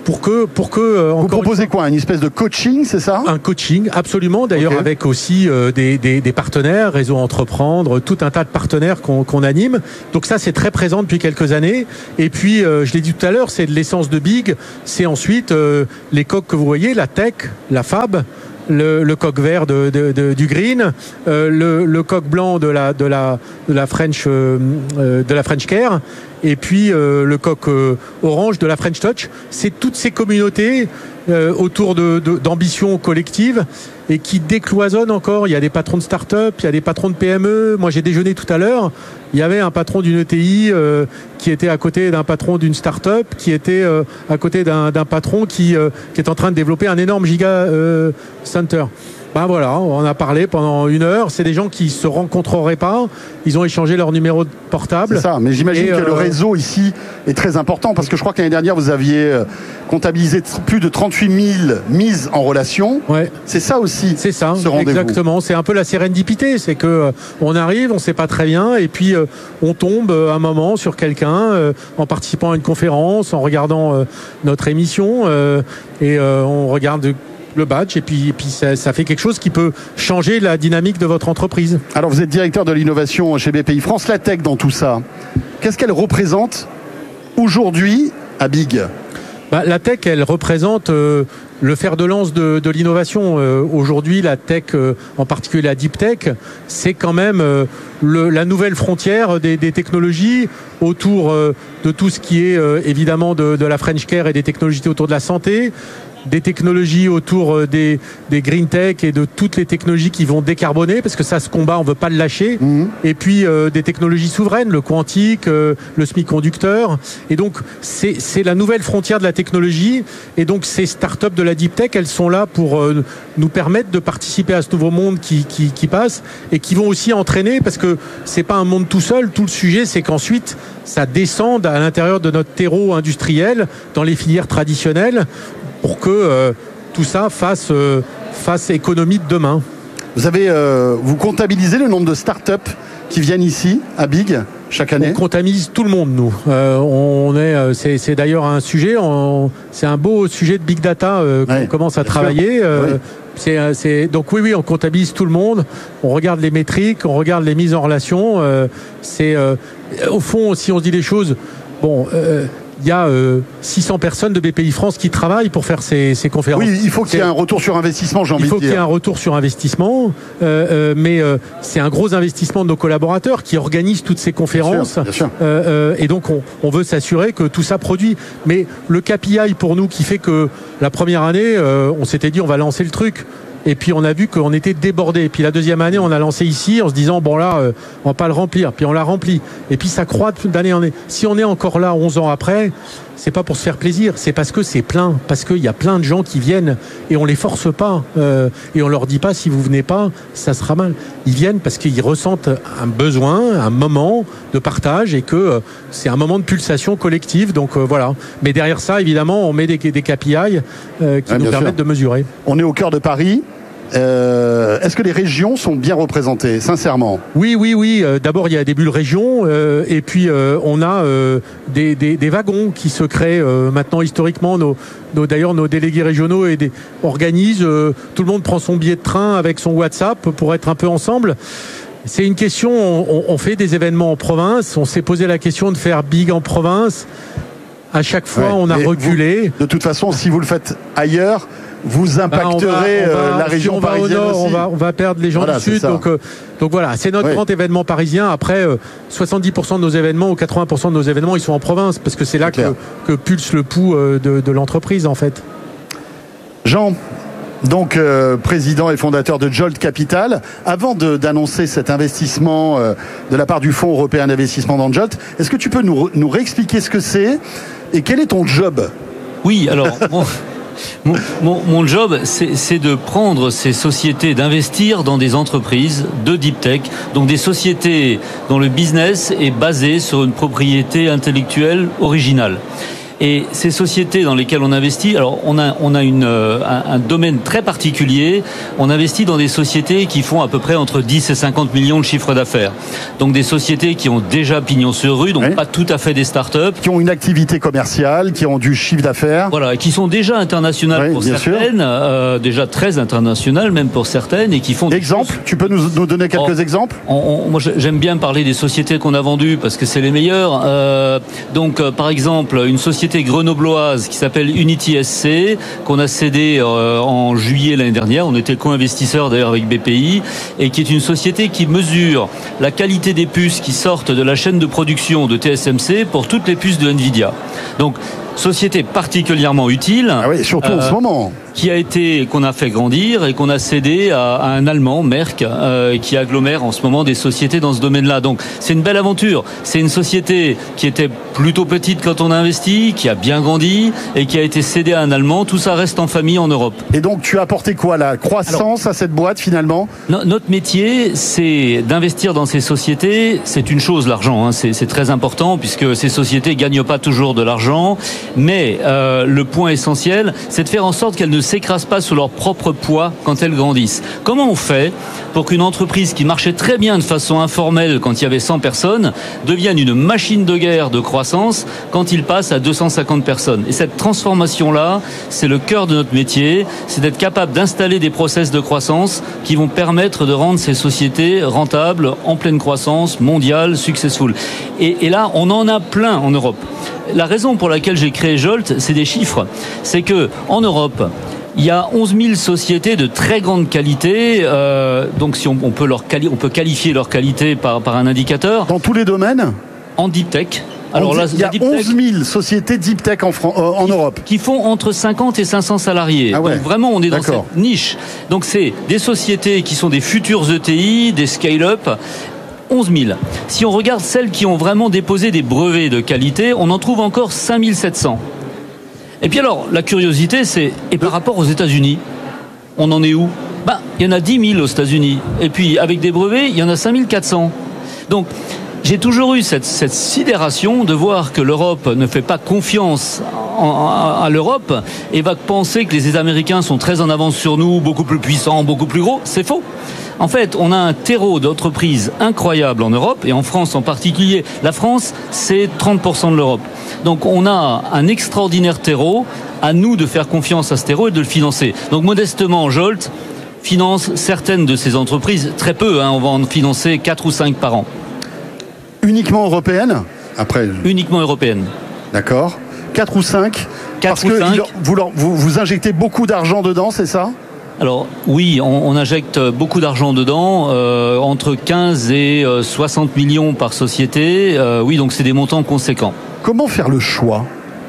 pour que pour que euh, vous proposez quoi, une espèce de coaching, c'est ça? Un coaching, absolument. D'ailleurs, okay. avec aussi euh, des, des, des partenaires, Réseau Entreprendre, tout un tas de partenaires qu'on, qu'on anime. Donc ça, c'est très présent depuis quelques années. Et puis, euh, je l'ai dit tout à l'heure, c'est de l'essence de Big. C'est ensuite euh, les coques que vous voyez, la tech, la fab. Le, le coq vert de, de, de, du green, euh, le, le coq blanc de la, de la, de la French, euh, de la French Care, et puis euh, le coq euh, orange de la French Touch. C'est toutes ces communautés euh, autour de, de, d'ambitions collectives et qui décloisonnent encore. Il y a des patrons de start-up, il y a des patrons de P M E. Moi, j'ai déjeuné tout à l'heure. Il y avait un patron d'une E T I euh, qui était à côté d'un patron d'une start-up, qui était euh, à côté d'un, d'un patron qui, euh, qui est en train de développer un énorme giga euh, center. Ben voilà, on en a parlé pendant une heure. C'est des gens qui se rencontreraient pas. Ils ont échangé leur numéro de portable. C'est ça, mais j'imagine et que euh... le réseau ici est très important parce que je crois que l'année dernière, vous aviez comptabilisé plus de trente-huit mille mises en relation. Ouais. C'est ça aussi. C'est ça, ce rendez-vous. Exactement. C'est un peu la sérendipité. C'est que euh, on arrive, on sait pas très bien, et puis euh, on tombe euh, un moment sur quelqu'un euh, en participant à une conférence, en regardant euh, notre émission, euh, et euh, on regarde le badge, et puis, et puis ça, ça fait quelque chose qui peut changer la dynamique de votre entreprise. Alors vous êtes directeur de l'innovation chez B P I France. La tech dans tout ça, qu'est-ce qu'elle représente aujourd'hui à Big? Bah, la tech, elle représente euh, le fer de lance de, de l'innovation. Euh, aujourd'hui, la tech, euh, en particulier la deep tech, c'est quand même euh, le, la nouvelle frontière des, des technologies autour euh, de tout ce qui est euh, évidemment de, de la French Care et des technologies autour de la santé, des technologies autour des, des green tech et de toutes les technologies qui vont décarboner, parce que ça, ce combat, on veut pas le lâcher. Mmh. Et puis euh, des technologies souveraines, le quantique, euh, le semi-conducteur. Et donc c'est, c'est la nouvelle frontière de la technologie. Et donc ces startups de la deep tech, elles sont là pour euh, nous permettre de participer à ce nouveau monde qui, qui, qui passe, et qui vont aussi entraîner, parce que c'est pas un monde tout seul. Tout le sujet, c'est qu'ensuite ça descende à l'intérieur de notre terreau industriel, dans les filières traditionnelles, pour que euh, tout ça fasse, euh, fasse économie de demain. Vous avez, euh, vous comptabilisez le nombre de start-up qui viennent ici, à Big, chaque année? On comptabilise tout le monde, nous. Euh, on est, c'est, c'est d'ailleurs un sujet, on, c'est un beau sujet de Big Data euh, qu'on ouais, commence à travailler. Euh, oui. c'est, c'est, donc oui, oui, on comptabilise tout le monde. On regarde les métriques, on regarde les mises en relation. Euh, c'est, euh, au fond, si on se dit les choses, bon... Euh, il y a euh, six cents personnes de B P I France qui travaillent pour faire ces, ces conférences. Oui, il faut qu'il y ait un retour sur investissement, j'ai envie de dire. Il faut qu'il y ait un retour sur investissement, euh, euh, mais euh, c'est un gros investissement de nos collaborateurs qui organisent toutes ces conférences. Bien sûr, bien sûr. Euh, euh, et donc, on, on veut s'assurer que tout ça produit. Mais le K P I pour nous qui fait que la première année, euh, on s'était dit on va lancer le truc. Et puis on a vu qu'on était débordé. Et puis la deuxième année, on a lancé ici en se disant bon là, euh, on va pas le remplir. Puis on l'a rempli. Et puis ça croît d'année en année. Si on est encore là onze ans après, c'est pas pour se faire plaisir, c'est parce que c'est plein, parce qu'il y a plein de gens qui viennent et on les force pas euh, et on leur dit pas si vous venez pas, ça sera mal. Ils viennent parce qu'ils ressentent un besoin, un moment de partage et que euh, c'est un moment de pulsation collective. Donc euh, voilà. Mais derrière ça, évidemment, on met des, des K P I euh, qui ouais, nous permettent sûr. de mesurer. On est au cœur de Paris. Euh, est-ce que les régions sont bien représentées, sincèrement? Oui, oui, oui. Euh, d'abord, il y a des bulles régions, euh, et puis euh, on a euh, des, des, des wagons qui se créent euh, maintenant historiquement. Nos, nos, d'ailleurs, nos délégués régionaux et des, organisent. Euh, tout le monde prend son billet de train avec son WhatsApp pour être un peu ensemble. C'est une question. On, on fait des événements en province. On s'est posé la question de faire Big en province. À chaque fois, ouais, on a reculé. Vous, de toute façon, si vous le faites ailleurs, vous impacterez bah, on va, on va, la région si on va parisienne au nord, aussi. On va, on va perdre les gens voilà, du sud. Donc, euh, donc voilà, c'est notre oui. grand événement parisien. Après, euh, soixante-dix pour cent de nos événements ou quatre-vingts pour cent de nos événements, ils sont en province parce que c'est là c'est que, que pulse le pouls euh, de, de l'entreprise en fait. Jean, donc euh, président et fondateur de Jolt Capital. Avant de, d'annoncer cet investissement euh, de la part du Fonds européen d'investissement dans Jolt, est-ce que tu peux nous, nous réexpliquer ce que c'est et quel est ton job? Oui, alors... Bon... Mon, mon, mon job, c'est, c'est de prendre ces sociétés, d'investir dans des entreprises de deep tech, donc des sociétés dont le business est basé sur une propriété intellectuelle originale. Et ces sociétés dans lesquelles on investit, alors on a, on a une, un, un domaine très particulier. On investit dans des sociétés qui font à peu près entre dix et cinquante millions de chiffre d'affaires. Donc des sociétés qui ont déjà pignon sur rue, donc oui. pas tout à fait des start-up. Qui ont une activité commerciale, qui ont du chiffre d'affaires. Voilà, et qui sont déjà internationales oui, pour bien certaines, euh, déjà très internationales même pour certaines, et qui font... Exemple, tu peux nous, nous donner quelques oh, exemples on, on, Moi j'aime bien parler des sociétés qu'on a vendues parce que c'est les meilleures. Euh, donc euh, par exemple, une société grenobloise qui s'appelle Unity S C, qu'on a cédée euh, en juillet l'année dernière. On était co-investisseur d'ailleurs avec B P I, et qui est une société qui mesure la qualité des puces qui sortent de la chaîne de production de T S M C pour toutes les puces de Nvidia. Donc, société particulièrement utile. Ah oui, surtout euh, en ce moment. Qui a été, qu'on a fait grandir et qu'on a cédé à, à un Allemand, Merck, euh, qui agglomère en ce moment des sociétés dans ce domaine-là. Donc, c'est une belle aventure. C'est une société qui était plutôt petite quand on a investi, qui a bien grandi et qui a été cédée à un Allemand. Tout ça reste en famille en Europe. Et donc, tu as apporté quoi, la croissance Alors, à cette boîte finalement ? no, Notre métier, c'est d'investir dans ces sociétés. C'est une chose, l'argent. Hein, c'est, c'est très important puisque ces sociétés gagnent pas toujours de l'argent. Mais euh, le point essentiel, c'est de faire en sorte qu'elles ne s'écrasent pas sous leur propre poids quand elles grandissent. Comment on fait pour qu'une entreprise qui marchait très bien de façon informelle quand il y avait cent personnes devienne une machine de guerre de croissance quand il passe à deux cent cinquante personnes ? Et cette transformation-là, c'est le cœur de notre métier, c'est d'être capable d'installer des process de croissance qui vont permettre de rendre ces sociétés rentables, en pleine croissance, mondiale, successful. Et, et là, on en a plein en Europe. La raison pour laquelle j'ai créé Jolt, c'est des chiffres. C'est que en Europe, il y a onze mille sociétés de très grande qualité. Euh, donc, si on, on peut leur quali- on peut qualifier leur qualité par, par un indicateur. Dans tous les domaines ? En deep tech. Alors là, il y a onze mille sociétés deep tech en, Fran- euh, en qui, Europe. Qui font entre cinquante et cinq cents salariés. Ah ouais. Donc vraiment, on est dans D'accord. cette niche. Donc c'est des sociétés qui sont des futures E T I, des scale-up. onze mille. Si on regarde celles qui ont vraiment déposé des brevets de qualité, on en trouve encore cinq mille sept cents. Et puis alors, la curiosité, c'est, et par rapport aux États-Unis, on en est où ? Ben, il y en a dix mille aux États-Unis. Et puis, avec des brevets, il y en a cinq mille quatre cents. Donc, j'ai toujours eu cette, cette sidération de voir que l'Europe ne fait pas confiance en, à, à l'Europe et va penser que les Américains sont très en avance sur nous, beaucoup plus puissants, beaucoup plus gros. C'est faux. En fait, on a un terreau d'entreprises incroyable en Europe, et en France en particulier. La France, c'est trente pour cent de l'Europe. Donc on a un extraordinaire terreau, à nous de faire confiance à ce terreau et de le financer. Donc modestement, Jolt finance certaines de ces entreprises, très peu, hein, on va en financer quatre ou cinq par an. Uniquement européenne ? Après. Uniquement européenne. D'accord. quatre ou cinq ? Parce que cinq. Vous, vous, vous injectez beaucoup d'argent dedans, c'est ça ? Alors oui, on, on injecte beaucoup d'argent dedans, euh, entre quinze et soixante millions par société. Euh, oui, donc c'est des montants conséquents. Comment faire le choix ?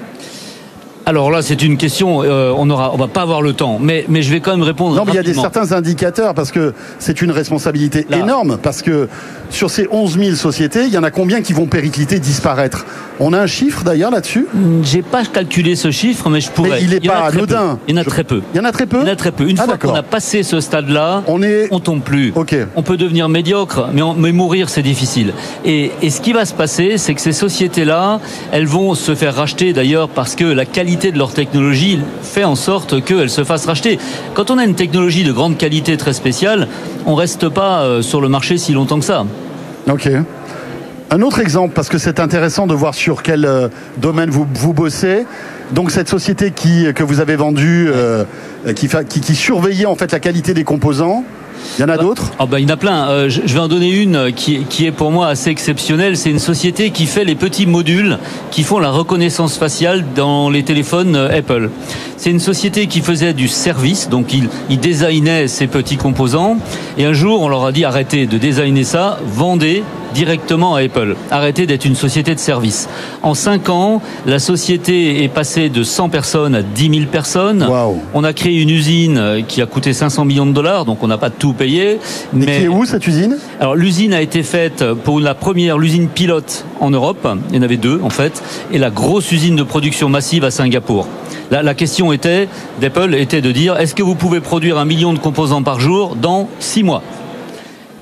Alors là, c'est une question, euh, on aura, on va pas avoir le temps, mais, mais je vais quand même répondre. Non, mais il y a des rapidement. certains indicateurs, parce que c'est une responsabilité là. énorme, parce que sur ces onze mille sociétés, il y en a combien qui vont péricliter, disparaître ? On a un chiffre d'ailleurs là-dessus ? J'ai pas calculé ce chiffre, mais je pourrais. Mais il n'est pas anodin. Il y en a très peu. Il y en a très peu ? Il y en a très peu. Une ah, fois d'accord. qu'on a passé ce stade-là, on est, on tombe plus. Okay. On peut devenir médiocre, mais, on, mais mourir c'est difficile. Et, et ce qui va se passer, c'est que ces sociétés-là, elles vont se faire racheter d'ailleurs parce que la qualité de leur technologie fait en sorte qu'elles se fassent racheter. Quand on a une technologie de grande qualité très spéciale, on reste pas sur le marché si longtemps que ça. Ok. Un autre exemple, parce que c'est intéressant de voir sur quel euh, domaine vous, vous bossez. Donc cette société qui, que vous avez vendue, euh, qui, qui, qui surveillait en fait la qualité des composants, il y en a d'autres ? Oh bah, il y en a plein. Euh, je vais en donner une qui, qui est pour moi assez exceptionnelle. C'est une société qui fait les petits modules qui font la reconnaissance faciale dans les téléphones Apple. C'est une société qui faisait du service, donc il, il designait ces petits composants. Et un jour, on leur a dit arrêtez de designer ça, vendez directement à Apple. Arrêtez d'être une société de service. En cinq ans, la société est passée de cent personnes à dix mille personnes. Wow. On a créé une usine qui a coûté cinq cents millions de dollars, donc on n'a pas tout payé. Mais, mais qui est où cette usine ? Alors l'usine a été faite pour la première, l'usine pilote en Europe. Il y en avait deux en fait. Et la grosse usine de production massive à Singapour. La, la question était, d'Apple était de dire, est-ce que vous pouvez produire un million de composants par jour dans six mois ?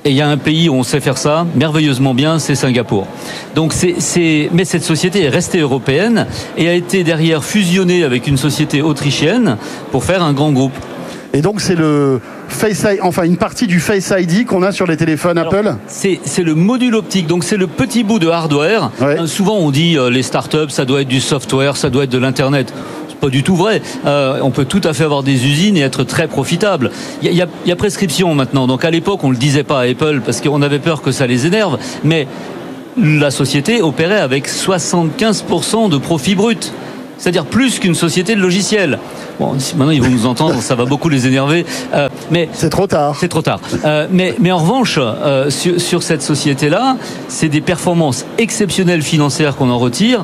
Et il y a un pays où on sait faire ça merveilleusement bien, c'est Singapour. Donc c'est, c'est, mais cette société est restée européenne et a été derrière fusionnée avec une société autrichienne pour faire un grand groupe. Et donc c'est le Face I D, enfin une partie du Face I D qu'on a sur les téléphones Alors, Apple. C'est, c'est le module optique, donc c'est le petit bout de hardware. Ouais. Euh, souvent on dit euh, les startups, ça doit être du software, ça doit être de l'internet. Pas du tout vrai. Euh, on peut tout à fait avoir des usines et être très profitable. Il y, y, y a prescription maintenant. Donc à l'époque, on le disait pas à Apple parce qu'on avait peur que ça les énerve. Mais la société opérait avec soixante-quinze pour cent de profit brut. C'est-à-dire plus qu'une société de logiciels. Bon, maintenant ils vont nous entendre, ça va beaucoup les énerver. Euh, mais c'est trop tard. C'est trop tard. Euh, mais, mais en revanche, euh, sur, sur cette société-là, c'est des performances exceptionnelles financières qu'on en retire.